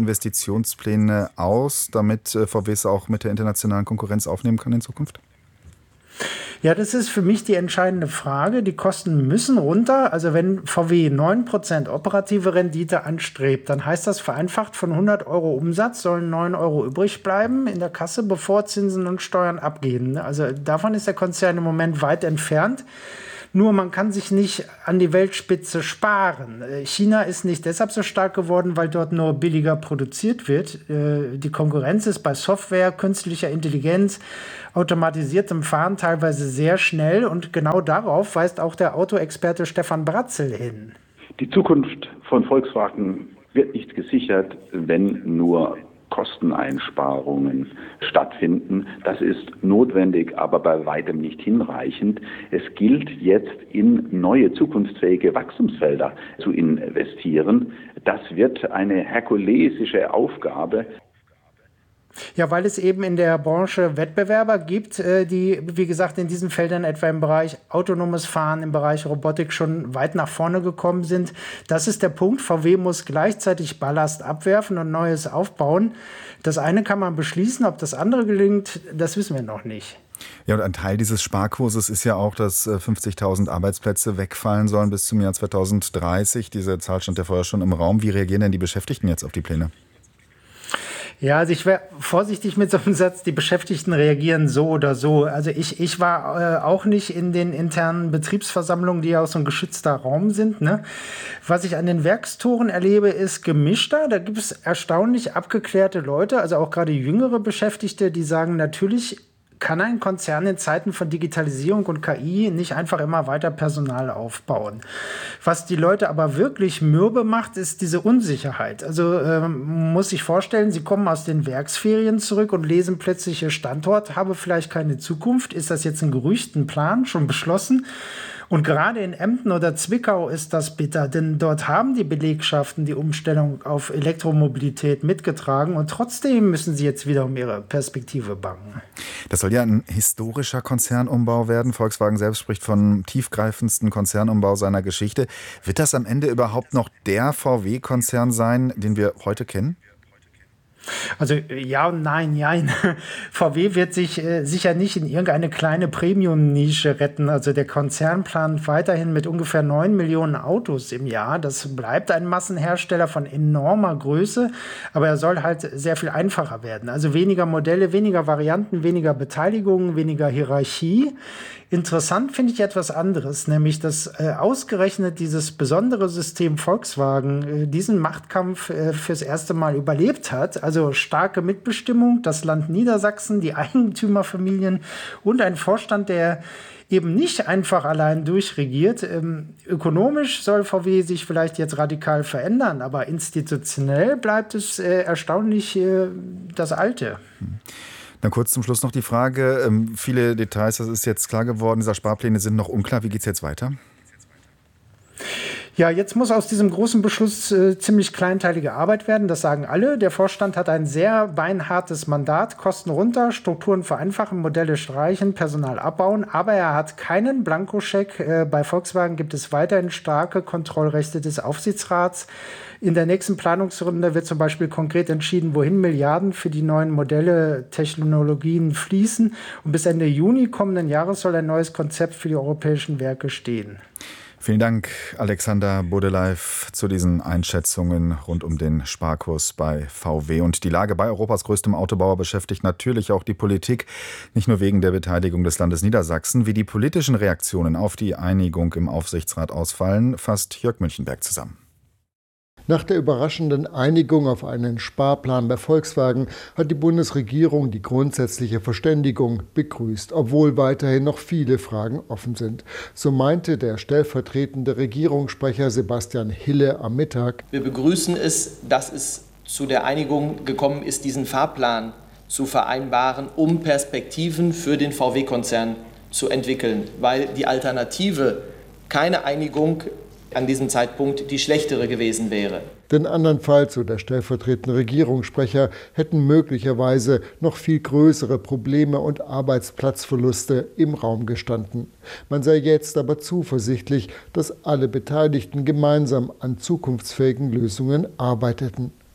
Investitionspläne aus, damit VW es auch mit der internationalen Konkurrenz aufnehmen kann in Zukunft? Ja, das ist für mich die entscheidende Frage. Die Kosten müssen runter. Also wenn VW 9% operative Rendite anstrebt, dann heißt das vereinfacht, von 100 Euro Umsatz sollen 9 Euro übrig bleiben in der Kasse, bevor Zinsen und Steuern abgehen. Also davon ist der Konzern im Moment weit entfernt. Nur man kann sich nicht an die Weltspitze sparen. China ist nicht deshalb so stark geworden, weil dort nur billiger produziert wird. Die Konkurrenz ist bei Software, künstlicher Intelligenz, automatisiertem Fahren teilweise sehr schnell. Und genau darauf weist auch der Autoexperte Stefan Bratzel hin. Die Zukunft von Volkswagen wird nicht gesichert, wenn nur Kosteneinsparungen stattfinden. Das ist notwendig, aber bei weitem nicht hinreichend. Es gilt jetzt in neue zukunftsfähige Wachstumsfelder zu investieren. Das wird eine herkulesische Aufgabe. Ja, weil es eben in der Branche Wettbewerber gibt, die, wie gesagt, in diesen Feldern etwa im Bereich autonomes Fahren, im Bereich Robotik schon weit nach vorne gekommen sind. Das ist der Punkt. VW muss gleichzeitig Ballast abwerfen und Neues aufbauen. Das eine kann man beschließen, ob das andere gelingt, das wissen wir noch nicht. Ja, und ein Teil dieses Sparkurses ist ja auch, dass 50.000 Arbeitsplätze wegfallen sollen bis zum Jahr 2030. Diese Zahl stand ja vorher schon im Raum. Wie reagieren denn die Beschäftigten jetzt auf die Pläne? Ja, also ich wäre vorsichtig mit so einem Satz, die Beschäftigten reagieren so oder so. Also ich war auch nicht in den internen Betriebsversammlungen, die ja auch so ein geschützter Raum sind. Ne? Was ich an den Werkstoren erlebe, ist gemischter. Da gibt es erstaunlich abgeklärte Leute, also auch gerade jüngere Beschäftigte, die sagen, natürlich kann ein Konzern in Zeiten von Digitalisierung und KI nicht einfach immer weiter Personal aufbauen. Was die Leute aber wirklich mürbe macht, ist diese Unsicherheit. Also muss sich vorstellen, sie kommen aus den Werksferien zurück und lesen plötzlich, ihr Standort habe vielleicht keine Zukunft. Ist das jetzt ein Gerücht, ein Plan, schon beschlossen? Und gerade in Emden oder Zwickau ist das bitter, denn dort haben die Belegschaften die Umstellung auf Elektromobilität mitgetragen und trotzdem müssen sie jetzt wieder um ihre Perspektive bangen. Das soll ja ein historischer Konzernumbau werden. Volkswagen selbst spricht vom tiefgreifendsten Konzernumbau seiner Geschichte. Wird das am Ende überhaupt noch der VW-Konzern sein, den wir heute kennen? Also ja und nein, nein. VW wird sich sicher nicht in irgendeine kleine Premium-Nische retten. Also der Konzern plant weiterhin mit ungefähr 9 Millionen Autos im Jahr. Das bleibt ein Massenhersteller von enormer Größe, aber er soll halt sehr viel einfacher werden. Also weniger Modelle, weniger Varianten, weniger Beteiligungen, weniger Hierarchie. Interessant finde ich etwas anderes, nämlich dass ausgerechnet dieses besondere System Volkswagen diesen Machtkampf fürs erste Mal überlebt hat. Also starke Mitbestimmung, das Land Niedersachsen, die Eigentümerfamilien und ein Vorstand, der eben nicht einfach allein durchregiert. Ökonomisch soll VW sich vielleicht jetzt radikal verändern, aber institutionell bleibt es erstaunlich das Alte. Dann kurz zum Schluss noch die Frage, viele Details, das ist jetzt klar geworden, dieser Sparpläne sind noch unklar. Wie geht es jetzt weiter? Ja, jetzt muss aus diesem großen Beschluss ziemlich kleinteilige Arbeit werden, das sagen alle. Der Vorstand hat ein sehr beinhartes Mandat, Kosten runter, Strukturen vereinfachen, Modelle streichen, Personal abbauen, aber er hat keinen Blankoscheck. Bei Volkswagen gibt es weiterhin starke Kontrollrechte des Aufsichtsrats. In der nächsten Planungsrunde wird zum Beispiel konkret entschieden, wohin Milliarden für die neuen Modelle, Technologien fließen. Und bis Ende Juni kommenden Jahres soll ein neues Konzept für die europäischen Werke stehen. Vielen Dank, Alexander Bodeleif, zu diesen Einschätzungen rund um den Sparkurs bei VW. Und die Lage bei Europas größtem Autobauer beschäftigt natürlich auch die Politik, nicht nur wegen der Beteiligung des Landes Niedersachsen. Wie die politischen Reaktionen auf die Einigung im Aufsichtsrat ausfallen, fasst Jörg Münchenberg zusammen. Nach der überraschenden Einigung auf einen Sparplan bei Volkswagen hat die Bundesregierung die grundsätzliche Verständigung begrüßt, obwohl weiterhin noch viele Fragen offen sind. So meinte der stellvertretende Regierungssprecher Sebastian Hille am Mittag. Wir begrüßen es, dass es zu der Einigung gekommen ist, diesen Fahrplan zu vereinbaren, um Perspektiven für den VW-Konzern zu entwickeln, weil die Alternative, keine Einigung, an diesem Zeitpunkt die schlechtere gewesen wäre. Denn andernfalls, so der stellvertretende Regierungssprecher, hätten möglicherweise noch viel größere Probleme und Arbeitsplatzverluste im Raum gestanden. Man sei jetzt aber zuversichtlich, dass alle Beteiligten gemeinsam an zukunftsfähigen Lösungen arbeiteten.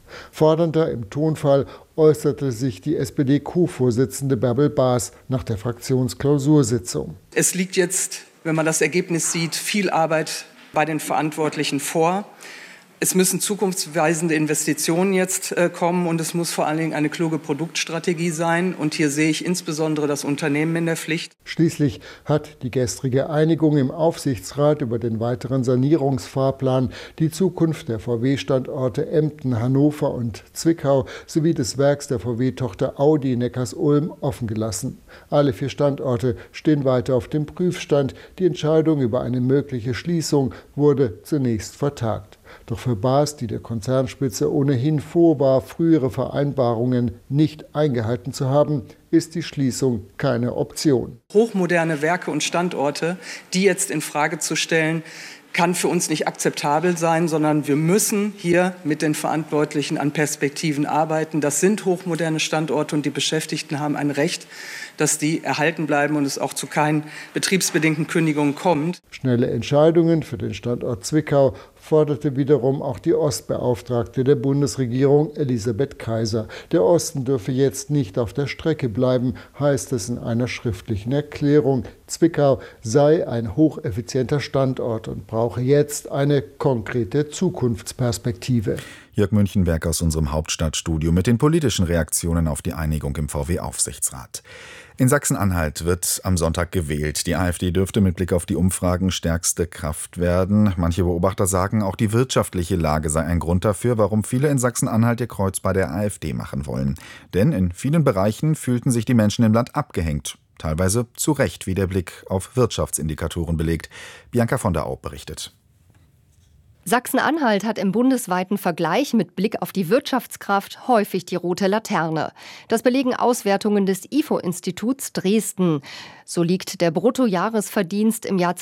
Fordernder im Tonfall äußerte sich die SPD-Co-Vorsitzende Bärbel Baas nach der Fraktionsklausursitzung. Es liegt jetzt, wenn man das Ergebnis sieht, viel Arbeit bei den Verantwortlichen vor. Es müssen zukunftsweisende Investitionen jetzt kommen und es muss vor allen Dingen eine kluge Produktstrategie sein. Und hier sehe ich insbesondere das Unternehmen in der Pflicht. Schließlich hat die gestrige Einigung im Aufsichtsrat über den weiteren Sanierungsfahrplan die Zukunft der VW-Standorte Emden, Hannover und Zwickau sowie des Werks der VW-Tochter Audi Neckarsulm offen gelassen. Alle 4 Standorte stehen weiter auf dem Prüfstand. Die Entscheidung über eine mögliche Schließung wurde zunächst vertagt. Doch für Baas, die der Konzernspitze ohnehin vorwarf, frühere Vereinbarungen nicht eingehalten zu haben, ist die Schließung keine Option. Hochmoderne Werke und Standorte, die jetzt in Frage zu stellen, kann für uns nicht akzeptabel sein, sondern wir müssen hier mit den Verantwortlichen an Perspektiven arbeiten. Das sind hochmoderne Standorte und die Beschäftigten haben ein Recht, dass die erhalten bleiben und es auch zu keinen betriebsbedingten Kündigungen kommt. Schnelle Entscheidungen für den Standort Zwickau forderte wiederum auch die Ostbeauftragte der Bundesregierung, Elisabeth Kaiser. Der Osten dürfe jetzt nicht auf der Strecke bleiben, heißt es in einer schriftlichen Erklärung. Zwickau sei ein hocheffizienter Standort und brauche jetzt eine konkrete Zukunftsperspektive. Jörg Münchenberg aus unserem Hauptstadtstudio mit den politischen Reaktionen auf die Einigung im VW-Aufsichtsrat. In Sachsen-Anhalt wird am Sonntag gewählt. Die AfD dürfte mit Blick auf die Umfragen stärkste Kraft werden. Manche Beobachter sagen, auch die wirtschaftliche Lage sei ein Grund dafür, warum viele in Sachsen-Anhalt ihr Kreuz bei der AfD machen wollen. Denn in vielen Bereichen fühlten sich die Menschen im Land abgehängt. Teilweise zu Recht, wie der Blick auf Wirtschaftsindikatoren belegt. Bianca von der Au berichtet. Sachsen-Anhalt hat im bundesweiten Vergleich mit Blick auf die Wirtschaftskraft häufig die rote Laterne. Das belegen Auswertungen des IFO-Instituts Dresden. So liegt der Bruttojahresverdienst im Jahr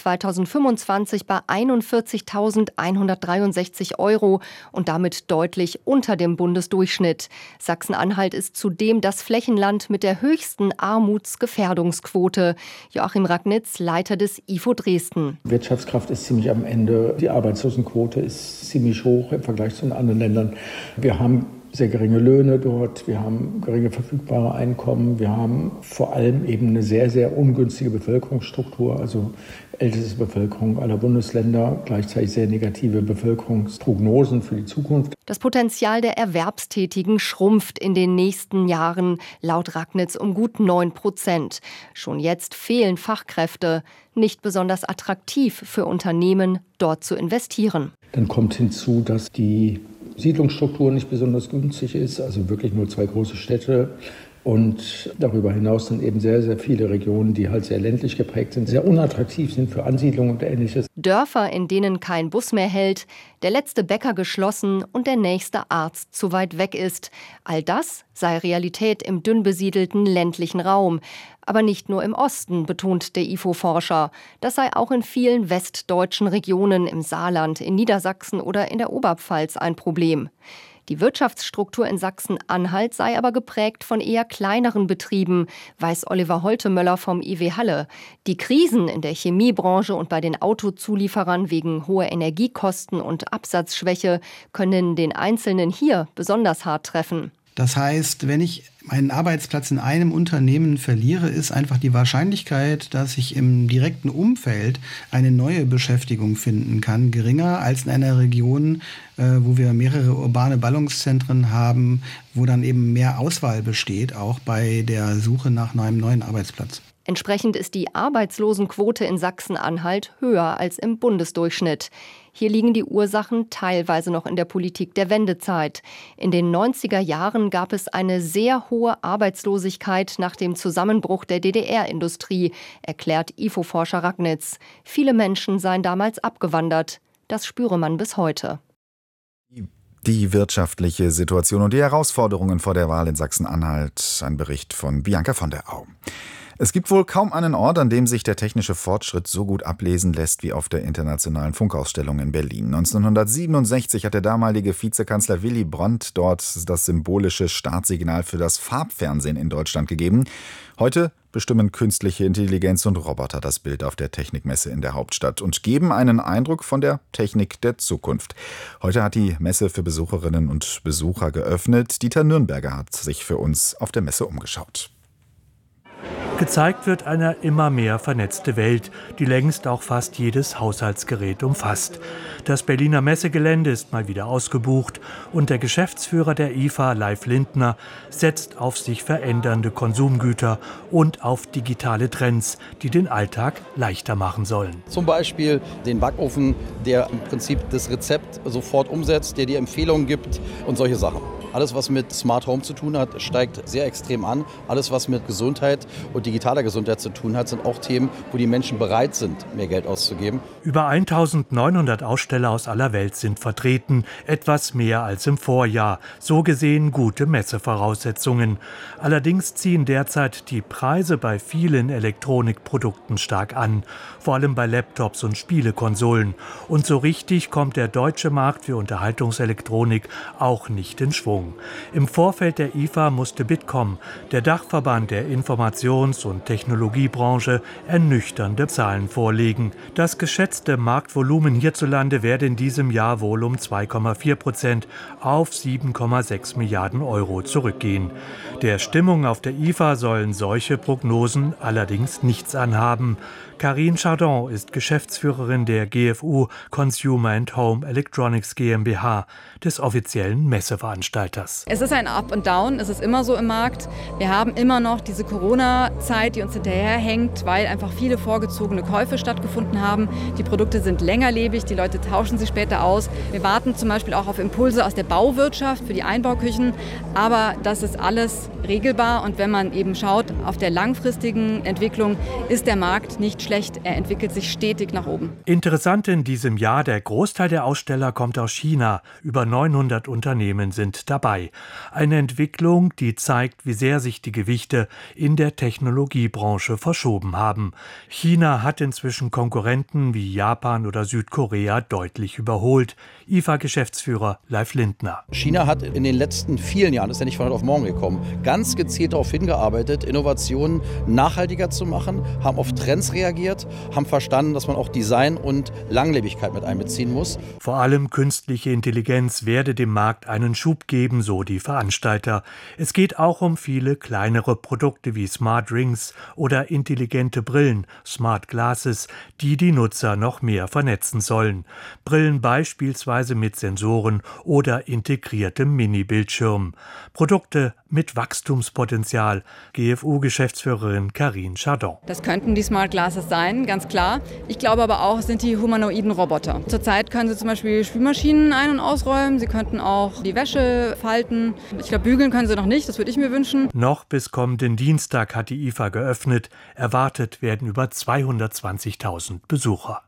2025 bei 41.163 € und damit deutlich unter dem Bundesdurchschnitt. Sachsen-Anhalt ist zudem das Flächenland mit der höchsten Armutsgefährdungsquote. Joachim Ragnitz, Leiter des IFO Dresden. Wirtschaftskraft ist ziemlich am Ende. Die Arbeitslosenquote ist ziemlich hoch im Vergleich zu den anderen Ländern. Wir haben sehr geringe Löhne dort, wir haben geringe verfügbare Einkommen, wir haben vor allem eben eine sehr, sehr ungünstige Bevölkerungsstruktur, also älteste Bevölkerung aller Bundesländer, gleichzeitig sehr negative Bevölkerungsprognosen für die Zukunft. Das Potenzial der Erwerbstätigen schrumpft in den nächsten Jahren laut Ragnitz um gut 9%. Schon jetzt fehlen Fachkräfte, nicht besonders attraktiv für Unternehmen, dort zu investieren. Dann kommt hinzu, dass die Siedlungsstruktur nicht besonders günstig ist, also wirklich nur 2 große Städte und darüber hinaus dann eben sehr, sehr viele Regionen, die halt sehr ländlich geprägt sind, sehr unattraktiv sind für Ansiedlung und Ähnliches. Dörfer, in denen kein Bus mehr hält, der letzte Bäcker geschlossen und der nächste Arzt zu weit weg ist. All das sei Realität im dünn besiedelten ländlichen Raum. Aber nicht nur im Osten, betont der IFO-Forscher. Das sei auch in vielen westdeutschen Regionen, im Saarland, in Niedersachsen oder in der Oberpfalz ein Problem. Die Wirtschaftsstruktur in Sachsen-Anhalt sei aber geprägt von eher kleineren Betrieben, weiß Oliver Holtemöller vom IW Halle. Die Krisen in der Chemiebranche und bei den Autozulieferern wegen hoher Energiekosten und Absatzschwäche können den Einzelnen hier besonders hart treffen. Das heißt, wenn ich meinen Arbeitsplatz in einem Unternehmen verliere, ist einfach die Wahrscheinlichkeit, dass ich im direkten Umfeld eine neue Beschäftigung finden kann, geringer als in einer Region, wo wir mehrere urbane Ballungszentren haben, wo dann eben mehr Auswahl besteht, auch bei der Suche nach einem neuen Arbeitsplatz. Entsprechend ist die Arbeitslosenquote in Sachsen-Anhalt höher als im Bundesdurchschnitt. Hier liegen die Ursachen teilweise noch in der Politik der Wendezeit. In den 90er Jahren gab es eine sehr hohe Arbeitslosigkeit nach dem Zusammenbruch der DDR-Industrie, erklärt IFO-Forscher Ragnitz. Viele Menschen seien damals abgewandert. Das spüre man bis heute. Die wirtschaftliche Situation und die Herausforderungen vor der Wahl in Sachsen-Anhalt. Ein Bericht von Bianca von der Au. Es gibt wohl kaum einen Ort, an dem sich der technische Fortschritt so gut ablesen lässt wie auf der Internationalen Funkausstellung in Berlin. 1967 hat der damalige Vizekanzler Willy Brandt dort das symbolische Startsignal für das Farbfernsehen in Deutschland gegeben. Heute bestimmen künstliche Intelligenz und Roboter das Bild auf der Technikmesse in der Hauptstadt und geben einen Eindruck von der Technik der Zukunft. Heute hat die Messe für Besucherinnen und Besucher geöffnet. Dieter Nürnberger hat sich für uns auf der Messe umgeschaut. Gezeigt wird eine immer mehr vernetzte Welt, die längst auch fast jedes Haushaltsgerät umfasst. Das Berliner Messegelände ist mal wieder ausgebucht und der Geschäftsführer der IFA, Leif Lindner, setzt auf sich verändernde Konsumgüter und auf digitale Trends, die den Alltag leichter machen sollen. Zum Beispiel den Backofen, der im Prinzip das Rezept sofort umsetzt, der die Empfehlungen gibt und solche Sachen. Alles, was mit Smart Home zu tun hat, steigt sehr extrem an. Alles, was mit Gesundheit und digitaler Gesundheit zu tun hat, sind auch Themen, wo die Menschen bereit sind, mehr Geld auszugeben. Über 1900 Aussteller aus aller Welt sind vertreten, etwas mehr als im Vorjahr. So gesehen gute Messevoraussetzungen. Allerdings ziehen derzeit die Preise bei vielen Elektronikprodukten stark an, vor allem bei Laptops und Spielekonsolen. Und so richtig kommt der deutsche Markt für Unterhaltungselektronik auch nicht in Schwung. Im Vorfeld der IFA musste Bitkom, der Dachverband der Informations- und Technologiebranche, ernüchternde Zahlen vorlegen. Das geschätzte Marktvolumen hierzulande werde in diesem Jahr wohl um 2,4% auf 7,6 Milliarden Euro zurückgehen. Der Stimmung auf der IFA sollen solche Prognosen allerdings nichts anhaben. Karine Chardon ist Geschäftsführerin der GFU Consumer and Home Electronics GmbH, des offiziellen Messeveranstalters. Es ist ein Up und Down, es ist immer so im Markt. Wir haben immer noch diese Corona-Zeit, die uns hinterherhängt, weil einfach viele vorgezogene Käufe stattgefunden haben. Die Produkte sind längerlebig, die Leute tauschen sie später aus. Wir warten zum Beispiel auch auf Impulse aus der Bauwirtschaft für die Einbauküchen. Aber das ist alles regelbar und wenn man eben schaut auf der langfristigen Entwicklung, ist der Markt nicht schlecht. Er entwickelt sich stetig nach oben. Interessant in diesem Jahr, der Großteil der Aussteller kommt aus China. Über 900 Unternehmen sind dabei. Eine Entwicklung, die zeigt, wie sehr sich die Gewichte in der Technologiebranche verschoben haben. China hat inzwischen Konkurrenten wie Japan oder Südkorea deutlich überholt. IFA-Geschäftsführer Leif Lindner. China hat in den letzten vielen Jahren, ist ja nicht von heute auf morgen gekommen, ganz gezielt darauf hingearbeitet, Innovationen nachhaltiger zu machen, haben auf Trends reagiert, haben verstanden, dass man auch Design und Langlebigkeit mit einbeziehen muss. Vor allem künstliche Intelligenz werde dem Markt einen Schub geben, so die Veranstalter. Es geht auch um viele kleinere Produkte wie Smart Rings oder intelligente Brillen, Smart Glasses, die die Nutzer noch mehr vernetzen sollen. Brillen beispielsweise mit Sensoren oder integriertem Mini-Bildschirm. Produkte mit Wachstumspotenzial. GFU-Geschäftsführerin Karine Chardon. Das könnten die Smart Glasses sein, ganz klar. Ich glaube aber auch, es sind die humanoiden Roboter. Zurzeit können sie zum Beispiel Spülmaschinen ein- und ausräumen. Sie könnten auch die Wäsche falten. Ich glaube, bügeln können sie noch nicht, das würde ich mir wünschen. Noch bis kommenden Dienstag hat die IFA geöffnet. Erwartet werden über 220.000 Besucher.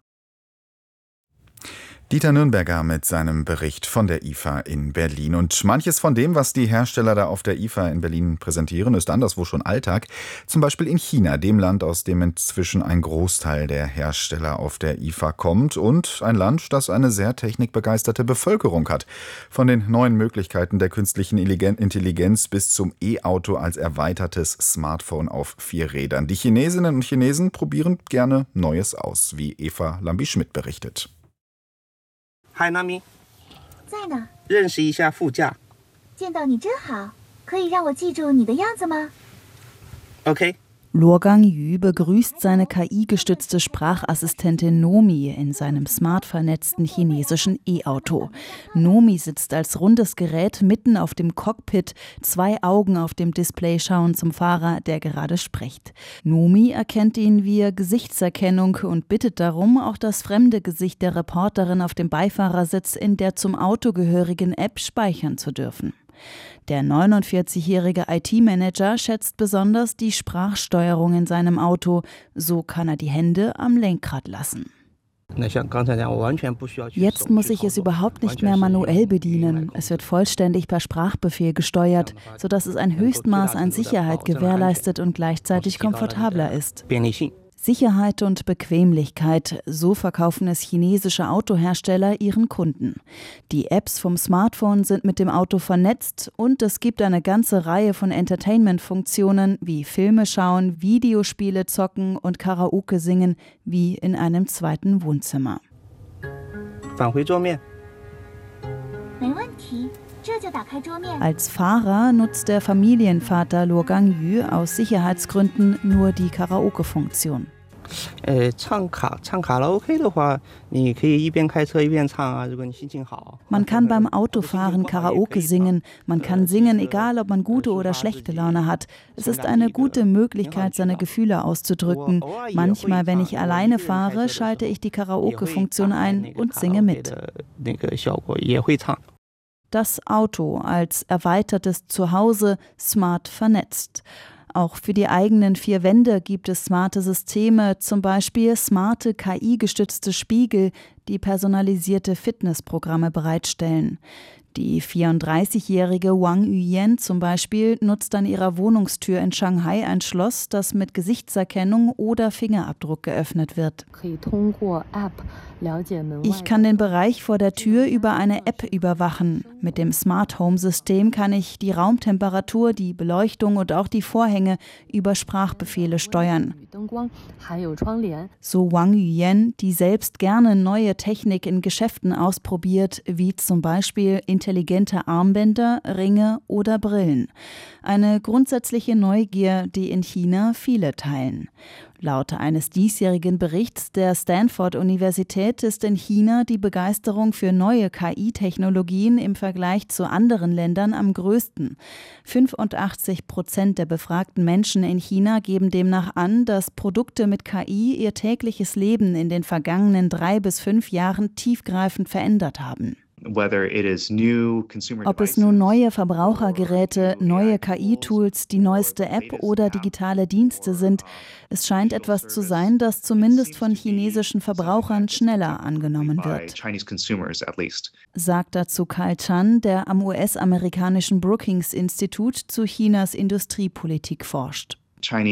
Dieter Nürnberger mit seinem Bericht von der IFA in Berlin. Und manches von dem, was die Hersteller da auf der IFA in Berlin präsentieren, ist anderswo schon Alltag. Zum Beispiel in China, dem Land, aus dem inzwischen ein Großteil der Hersteller auf der IFA kommt. Und ein Land, das eine sehr technikbegeisterte Bevölkerung hat. Von den neuen Möglichkeiten der künstlichen Intelligenz bis zum E-Auto als erweitertes Smartphone auf 4 Rädern. Die Chinesinnen und Chinesen probieren gerne Neues aus, wie Eva Lambi-Schmidt berichtet. Hi, Nami. 在呢。认识一下副驾。见到你真好，可以让我记住你的样子吗 ？Okay. Luogang Yu begrüßt seine KI-gestützte Sprachassistentin Nomi in seinem smart vernetzten chinesischen E-Auto. Nomi sitzt als rundes Gerät mitten auf dem Cockpit, 2 Augen auf dem Display schauen zum Fahrer, der gerade spricht. Nomi erkennt ihn via Gesichtserkennung und bittet darum, auch das fremde Gesicht der Reporterin auf dem Beifahrersitz in der zum Auto gehörigen App speichern zu dürfen. Der 49-jährige IT-Manager schätzt besonders die Sprachsteuerung in seinem Auto. So kann er die Hände am Lenkrad lassen. Jetzt muss ich es überhaupt nicht mehr manuell bedienen. Es wird vollständig per Sprachbefehl gesteuert, sodass es ein Höchstmaß an Sicherheit gewährleistet und gleichzeitig komfortabler ist. Sicherheit und Bequemlichkeit, so verkaufen es chinesische Autohersteller ihren Kunden. Die Apps vom Smartphone sind mit dem Auto vernetzt und es gibt eine ganze Reihe von Entertainment-Funktionen wie Filme schauen, Videospiele zocken und Karaoke singen wie in einem zweiten Wohnzimmer. Als Fahrer nutzt der Familienvater Luo Gangyu aus Sicherheitsgründen nur die Karaoke-Funktion. Man kann beim Autofahren Karaoke singen. Man kann singen, egal ob man gute oder schlechte Laune hat. Es ist eine gute Möglichkeit, seine Gefühle auszudrücken. Manchmal, wenn ich alleine fahre, schalte ich die Karaoke-Funktion ein und singe mit. Das Auto als erweitertes Zuhause, smart vernetzt. Auch für die eigenen vier Wände gibt es smarte Systeme, zum Beispiel smarte KI-gestützte Spiegel, die personalisierte Fitnessprogramme bereitstellen. Die 34-jährige Wang Yuyan zum Beispiel nutzt an ihrer Wohnungstür in Shanghai ein Schloss, das mit Gesichtserkennung oder Fingerabdruck geöffnet wird. Ich kann den Bereich vor der Tür über eine App überwachen. Mit dem Smart Home System kann ich die Raumtemperatur, die Beleuchtung und auch die Vorhänge über Sprachbefehle steuern. So Wang Yuyan, die selbst gerne neue Technik in Geschäften ausprobiert, wie zum Beispiel intelligente Armbänder, Ringe oder Brillen. Eine grundsätzliche Neugier, die in China viele teilen. Laut eines diesjährigen Berichts der Stanford-Universität ist in China die Begeisterung für neue KI-Technologien im Vergleich zu anderen Ländern am größten. 85% der befragten Menschen in China geben demnach an, dass Produkte mit KI ihr tägliches Leben in den vergangenen 3 bis 5 Jahren tiefgreifend verändert haben. Ob es nun neue Verbrauchergeräte, neue KI-Tools, die neueste App oder digitale Dienste sind, es scheint etwas zu sein, das zumindest von chinesischen Verbrauchern schneller angenommen wird. Sagt dazu Kyle Chan, der am US-amerikanischen Brookings-Institut zu Chinas Industriepolitik forscht.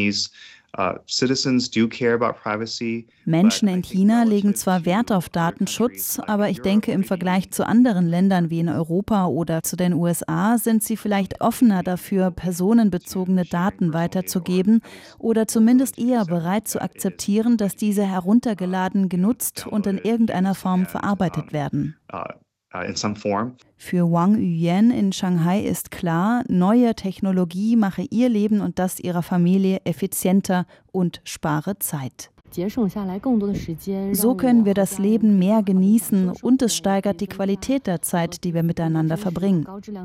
Menschen in China legen zwar Wert auf Datenschutz, aber ich denke, im Vergleich zu anderen Ländern wie in Europa oder zu den USA sind sie vielleicht offener dafür, personenbezogene Daten weiterzugeben oder zumindest eher bereit zu akzeptieren, dass diese heruntergeladen, genutzt und in irgendeiner Form verarbeitet werden. Für Wang Yuyan in Shanghai ist klar, neue Technologie mache ihr Leben und das ihrer Familie effizienter und spare Zeit. So können wir das Leben mehr genießen und es steigert die Qualität der Zeit, die wir miteinander verbringen.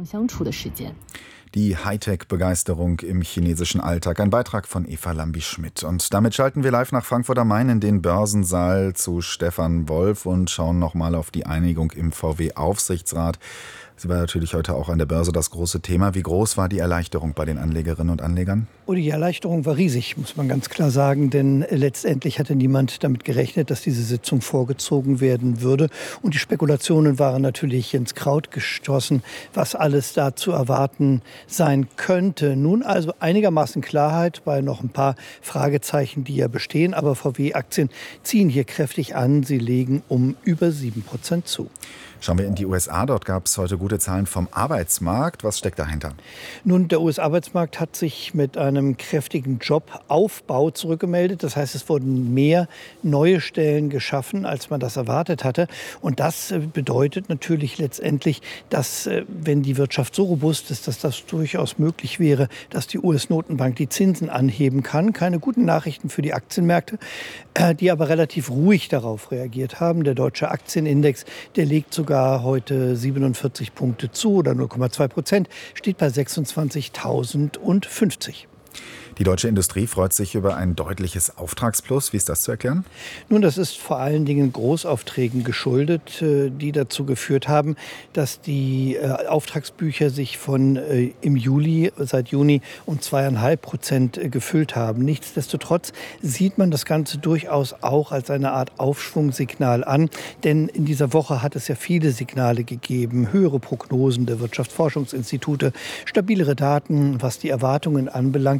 Die Hightech-Begeisterung im chinesischen Alltag. Ein Beitrag von Eva Lambi-Schmidt. Und damit schalten wir live nach Frankfurt am Main in den Börsensaal zu Stefan Wolf und schauen nochmal auf die Einigung im VW-Aufsichtsrat. Sie war natürlich heute auch an der Börse das große Thema. Wie groß war die Erleichterung bei den Anlegerinnen und Anlegern? Oh, die Erleichterung war riesig, muss man ganz klar sagen, denn letztendlich hatte niemand damit gerechnet, dass diese Sitzung vorgezogen werden würde. Und die Spekulationen waren natürlich ins Kraut gestoßen, was alles da zu erwarten sein könnte. Nun also einigermaßen Klarheit bei noch ein paar Fragezeichen, die ja bestehen. Aber VW-Aktien ziehen hier kräftig an. Sie legen um über 7% zu. Schauen wir in die USA. Dort gab es heute gute Zahlen vom Arbeitsmarkt. Was steckt dahinter? Nun, der US-Arbeitsmarkt hat sich mit einem kräftigen Jobaufbau zurückgemeldet. Das heißt, es wurden mehr neue Stellen geschaffen, als man das erwartet hatte. Und das bedeutet natürlich letztendlich, dass, wenn die Wirtschaft so robust ist, dass das durchaus möglich wäre, dass die US-Notenbank die Zinsen anheben kann. Keine guten Nachrichten für die Aktienmärkte, die aber relativ ruhig darauf reagiert haben. Der deutsche Aktienindex, der legt sogar heute 47 Punkte zu oder 0,2%, steht bei 26.050. Die deutsche Industrie freut sich über ein deutliches Auftragsplus. Wie ist das zu erklären? Nun, das ist vor allen Dingen Großaufträgen geschuldet, die dazu geführt haben, dass die Auftragsbücher sich im Juli, seit Juni, um 2,5% gefüllt haben. Nichtsdestotrotz sieht man das Ganze durchaus auch als eine Art Aufschwungsignal an. Denn in dieser Woche hat es ja viele Signale gegeben. Höhere Prognosen der Wirtschaftsforschungsinstitute, stabilere Daten, was die Erwartungen anbelangt. Das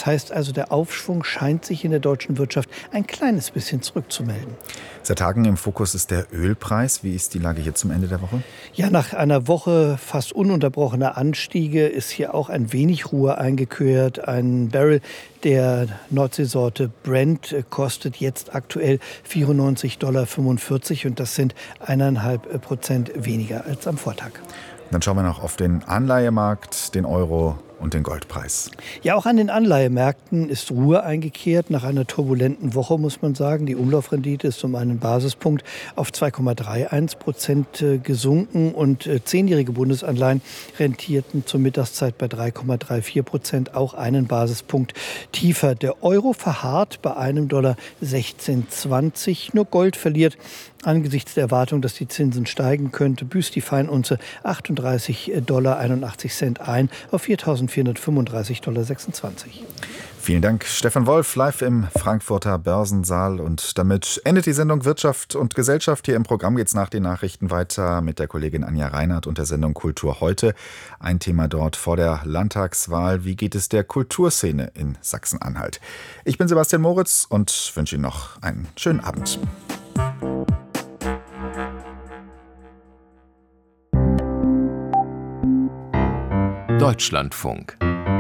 Das heißt also, der Aufschwung scheint sich in der deutschen Wirtschaft ein kleines bisschen zurückzumelden. Seit Tagen im Fokus ist der Ölpreis. Wie ist die Lage hier zum Ende der Woche? Ja, nach einer Woche fast ununterbrochener Anstiege ist hier auch ein wenig Ruhe eingekehrt. Ein Barrel der Nordseesorte Brent kostet jetzt aktuell $94,45 und das sind 1,5% weniger als am Vortag. Dann schauen wir noch auf den Anleihemarkt, den Euro und den Goldpreis. Ja, auch an den Anleihemärkten ist Ruhe eingekehrt. Nach einer turbulenten Woche muss man sagen, die Umlaufrendite ist um einen Basispunkt auf 2,31% gesunken und 10-jährige Bundesanleihen rentierten zur Mittagszeit bei 3,34%, auch einen Basispunkt tiefer. Der Euro verharrt bei einem $16,20. Nur Gold verliert angesichts der Erwartung, dass die Zinsen steigen könnte, büßt die Feinunze $38,81 ein auf $4.435,26. Vielen Dank, Stefan Wolf, live im Frankfurter Börsensaal. Und damit endet die Sendung Wirtschaft und Gesellschaft. Hier im Programm geht es nach den Nachrichten weiter mit der Kollegin Anja Reinhardt und der Sendung Kultur heute. Ein Thema dort vor der Landtagswahl. Wie geht es der Kulturszene in Sachsen-Anhalt? Ich bin Sebastian Moritz und wünsche Ihnen noch einen schönen Abend. Deutschlandfunk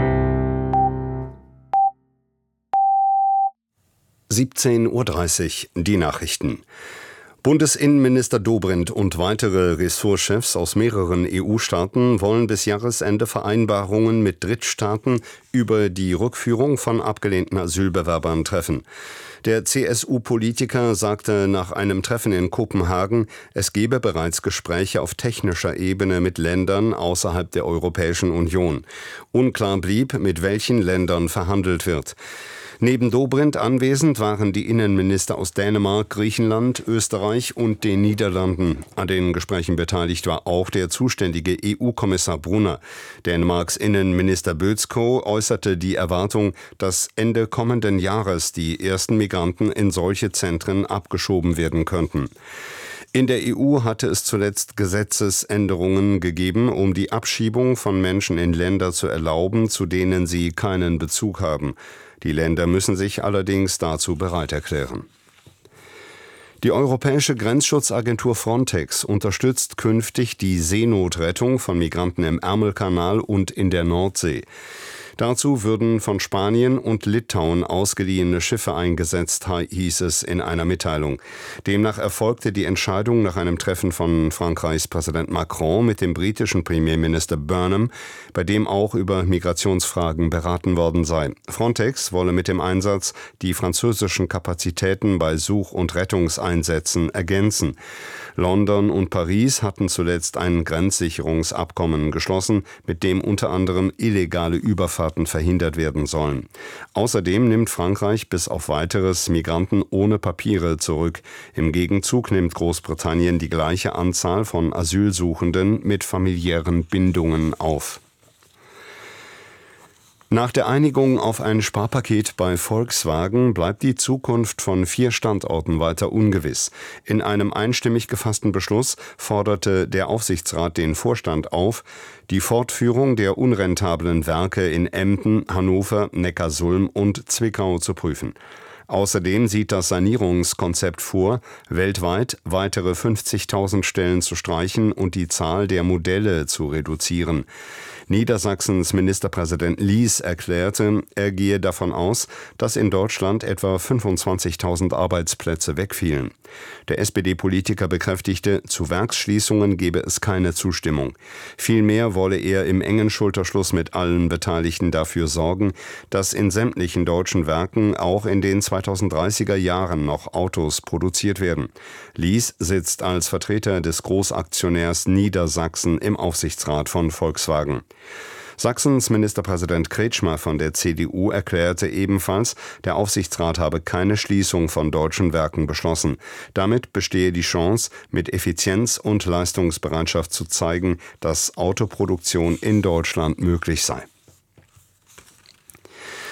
17:30 Uhr, die Nachrichten. Bundesinnenminister Dobrindt und weitere Ressortchefs aus mehreren EU-Staaten wollen bis Jahresende Vereinbarungen mit Drittstaaten über die Rückführung von abgelehnten Asylbewerbern treffen. Der CSU-Politiker sagte nach einem Treffen in Kopenhagen, es gebe bereits Gespräche auf technischer Ebene mit Ländern außerhalb der Europäischen Union. Unklar blieb, mit welchen Ländern verhandelt wird. Neben Dobrindt anwesend waren die Innenminister aus Dänemark, Griechenland, Österreich und den Niederlanden. An den Gesprächen beteiligt war auch der zuständige EU-Kommissar Brunner. Dänemarks Innenminister Bødskov äußerte die Erwartung, dass Ende kommenden Jahres die ersten Migranten in solche Zentren abgeschoben werden könnten. In der EU hatte es zuletzt Gesetzesänderungen gegeben, um die Abschiebung von Menschen in Länder zu erlauben, zu denen sie keinen Bezug haben. Die Länder müssen sich allerdings dazu bereit erklären. Die Europäische Grenzschutzagentur Frontex unterstützt künftig die Seenotrettung von Migranten im Ärmelkanal und in der Nordsee. Dazu würden von Spanien und Litauen ausgeliehene Schiffe eingesetzt, hieß es in einer Mitteilung. Demnach erfolgte die Entscheidung nach einem Treffen von Frankreichs Präsident Macron mit dem britischen Premierminister Burnham, bei dem auch über Migrationsfragen beraten worden sei. Frontex wolle mit dem Einsatz die französischen Kapazitäten bei Such- und Rettungseinsätzen ergänzen. London und Paris hatten zuletzt ein Grenzsicherungsabkommen geschlossen, mit dem unter anderem illegale Überfahrten verhindert werden sollen. Außerdem nimmt Frankreich bis auf weiteres Migranten ohne Papiere zurück. Im Gegenzug nimmt Großbritannien die gleiche Anzahl von Asylsuchenden mit familiären Bindungen auf. Nach der Einigung auf ein Sparpaket bei Volkswagen bleibt die Zukunft von 4 Standorten weiter ungewiss. In einem einstimmig gefassten Beschluss forderte der Aufsichtsrat den Vorstand auf, die Fortführung der unrentablen Werke in Emden, Hannover, Neckarsulm und Zwickau zu prüfen. Außerdem sieht das Sanierungskonzept vor, weltweit weitere 50.000 Stellen zu streichen und die Zahl der Modelle zu reduzieren. Niedersachsens Ministerpräsident Lies erklärte, er gehe davon aus, dass in Deutschland etwa 25.000 Arbeitsplätze wegfielen. Der SPD-Politiker bekräftigte, zu Werksschließungen gebe es keine Zustimmung. Vielmehr wolle er im engen Schulterschluss mit allen Beteiligten dafür sorgen, dass in sämtlichen deutschen Werken auch in den 2030er Jahren noch Autos produziert werden. Lies sitzt als Vertreter des Großaktionärs Niedersachsen im Aufsichtsrat von Volkswagen. Sachsens Ministerpräsident Kretschmer von der CDU erklärte ebenfalls, der Aufsichtsrat habe keine Schließung von deutschen Werken beschlossen. Damit bestehe die Chance, mit Effizienz und Leistungsbereitschaft zu zeigen, dass Autoproduktion in Deutschland möglich sei.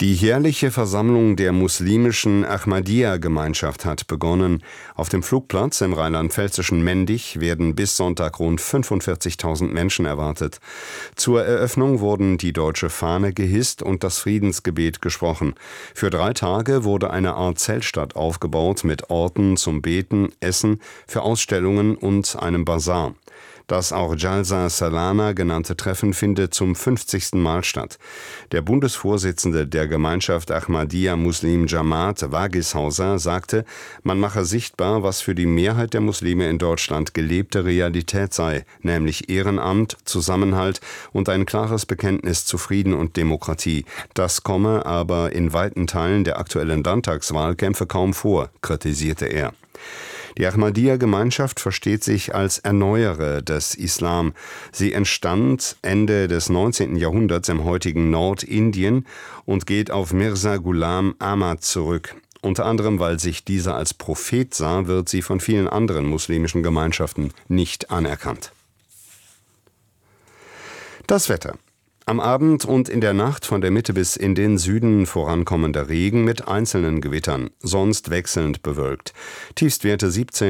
Die jährliche Versammlung der muslimischen Ahmadiyya-Gemeinschaft hat begonnen. Auf dem Flugplatz im rheinland-pfälzischen Mendig werden bis Sonntag rund 45.000 Menschen erwartet. Zur Eröffnung wurden die deutsche Fahne gehisst und das Friedensgebet gesprochen. Für 3 Tage wurde eine Art Zeltstadt aufgebaut mit Orten zum Beten, Essen, für Ausstellungen und einem Basar. Das auch Jalsa Salana genannte Treffen findet zum 50. Mal statt. Der Bundesvorsitzende der Gemeinschaft Ahmadiyya Muslim Jamaat, Wagishauser, sagte, man mache sichtbar, was für die Mehrheit der Muslime in Deutschland gelebte Realität sei, nämlich Ehrenamt, Zusammenhalt und ein klares Bekenntnis zu Frieden und Demokratie. Das komme aber in weiten Teilen der aktuellen Landtagswahlkämpfe kaum vor, kritisierte er. Die Ahmadiyya-Gemeinschaft versteht sich als Erneuerer des Islam. Sie entstand Ende des 19. Jahrhunderts im heutigen Nordindien und geht auf Mirza Ghulam Ahmad zurück. Unter anderem, weil sich dieser als Prophet sah, wird sie von vielen anderen muslimischen Gemeinschaften nicht anerkannt. Das Wetter. Am Abend und in der Nacht von der Mitte bis in den Süden vorankommender Regen mit einzelnen Gewittern, sonst wechselnd bewölkt. Tiefstwerte 17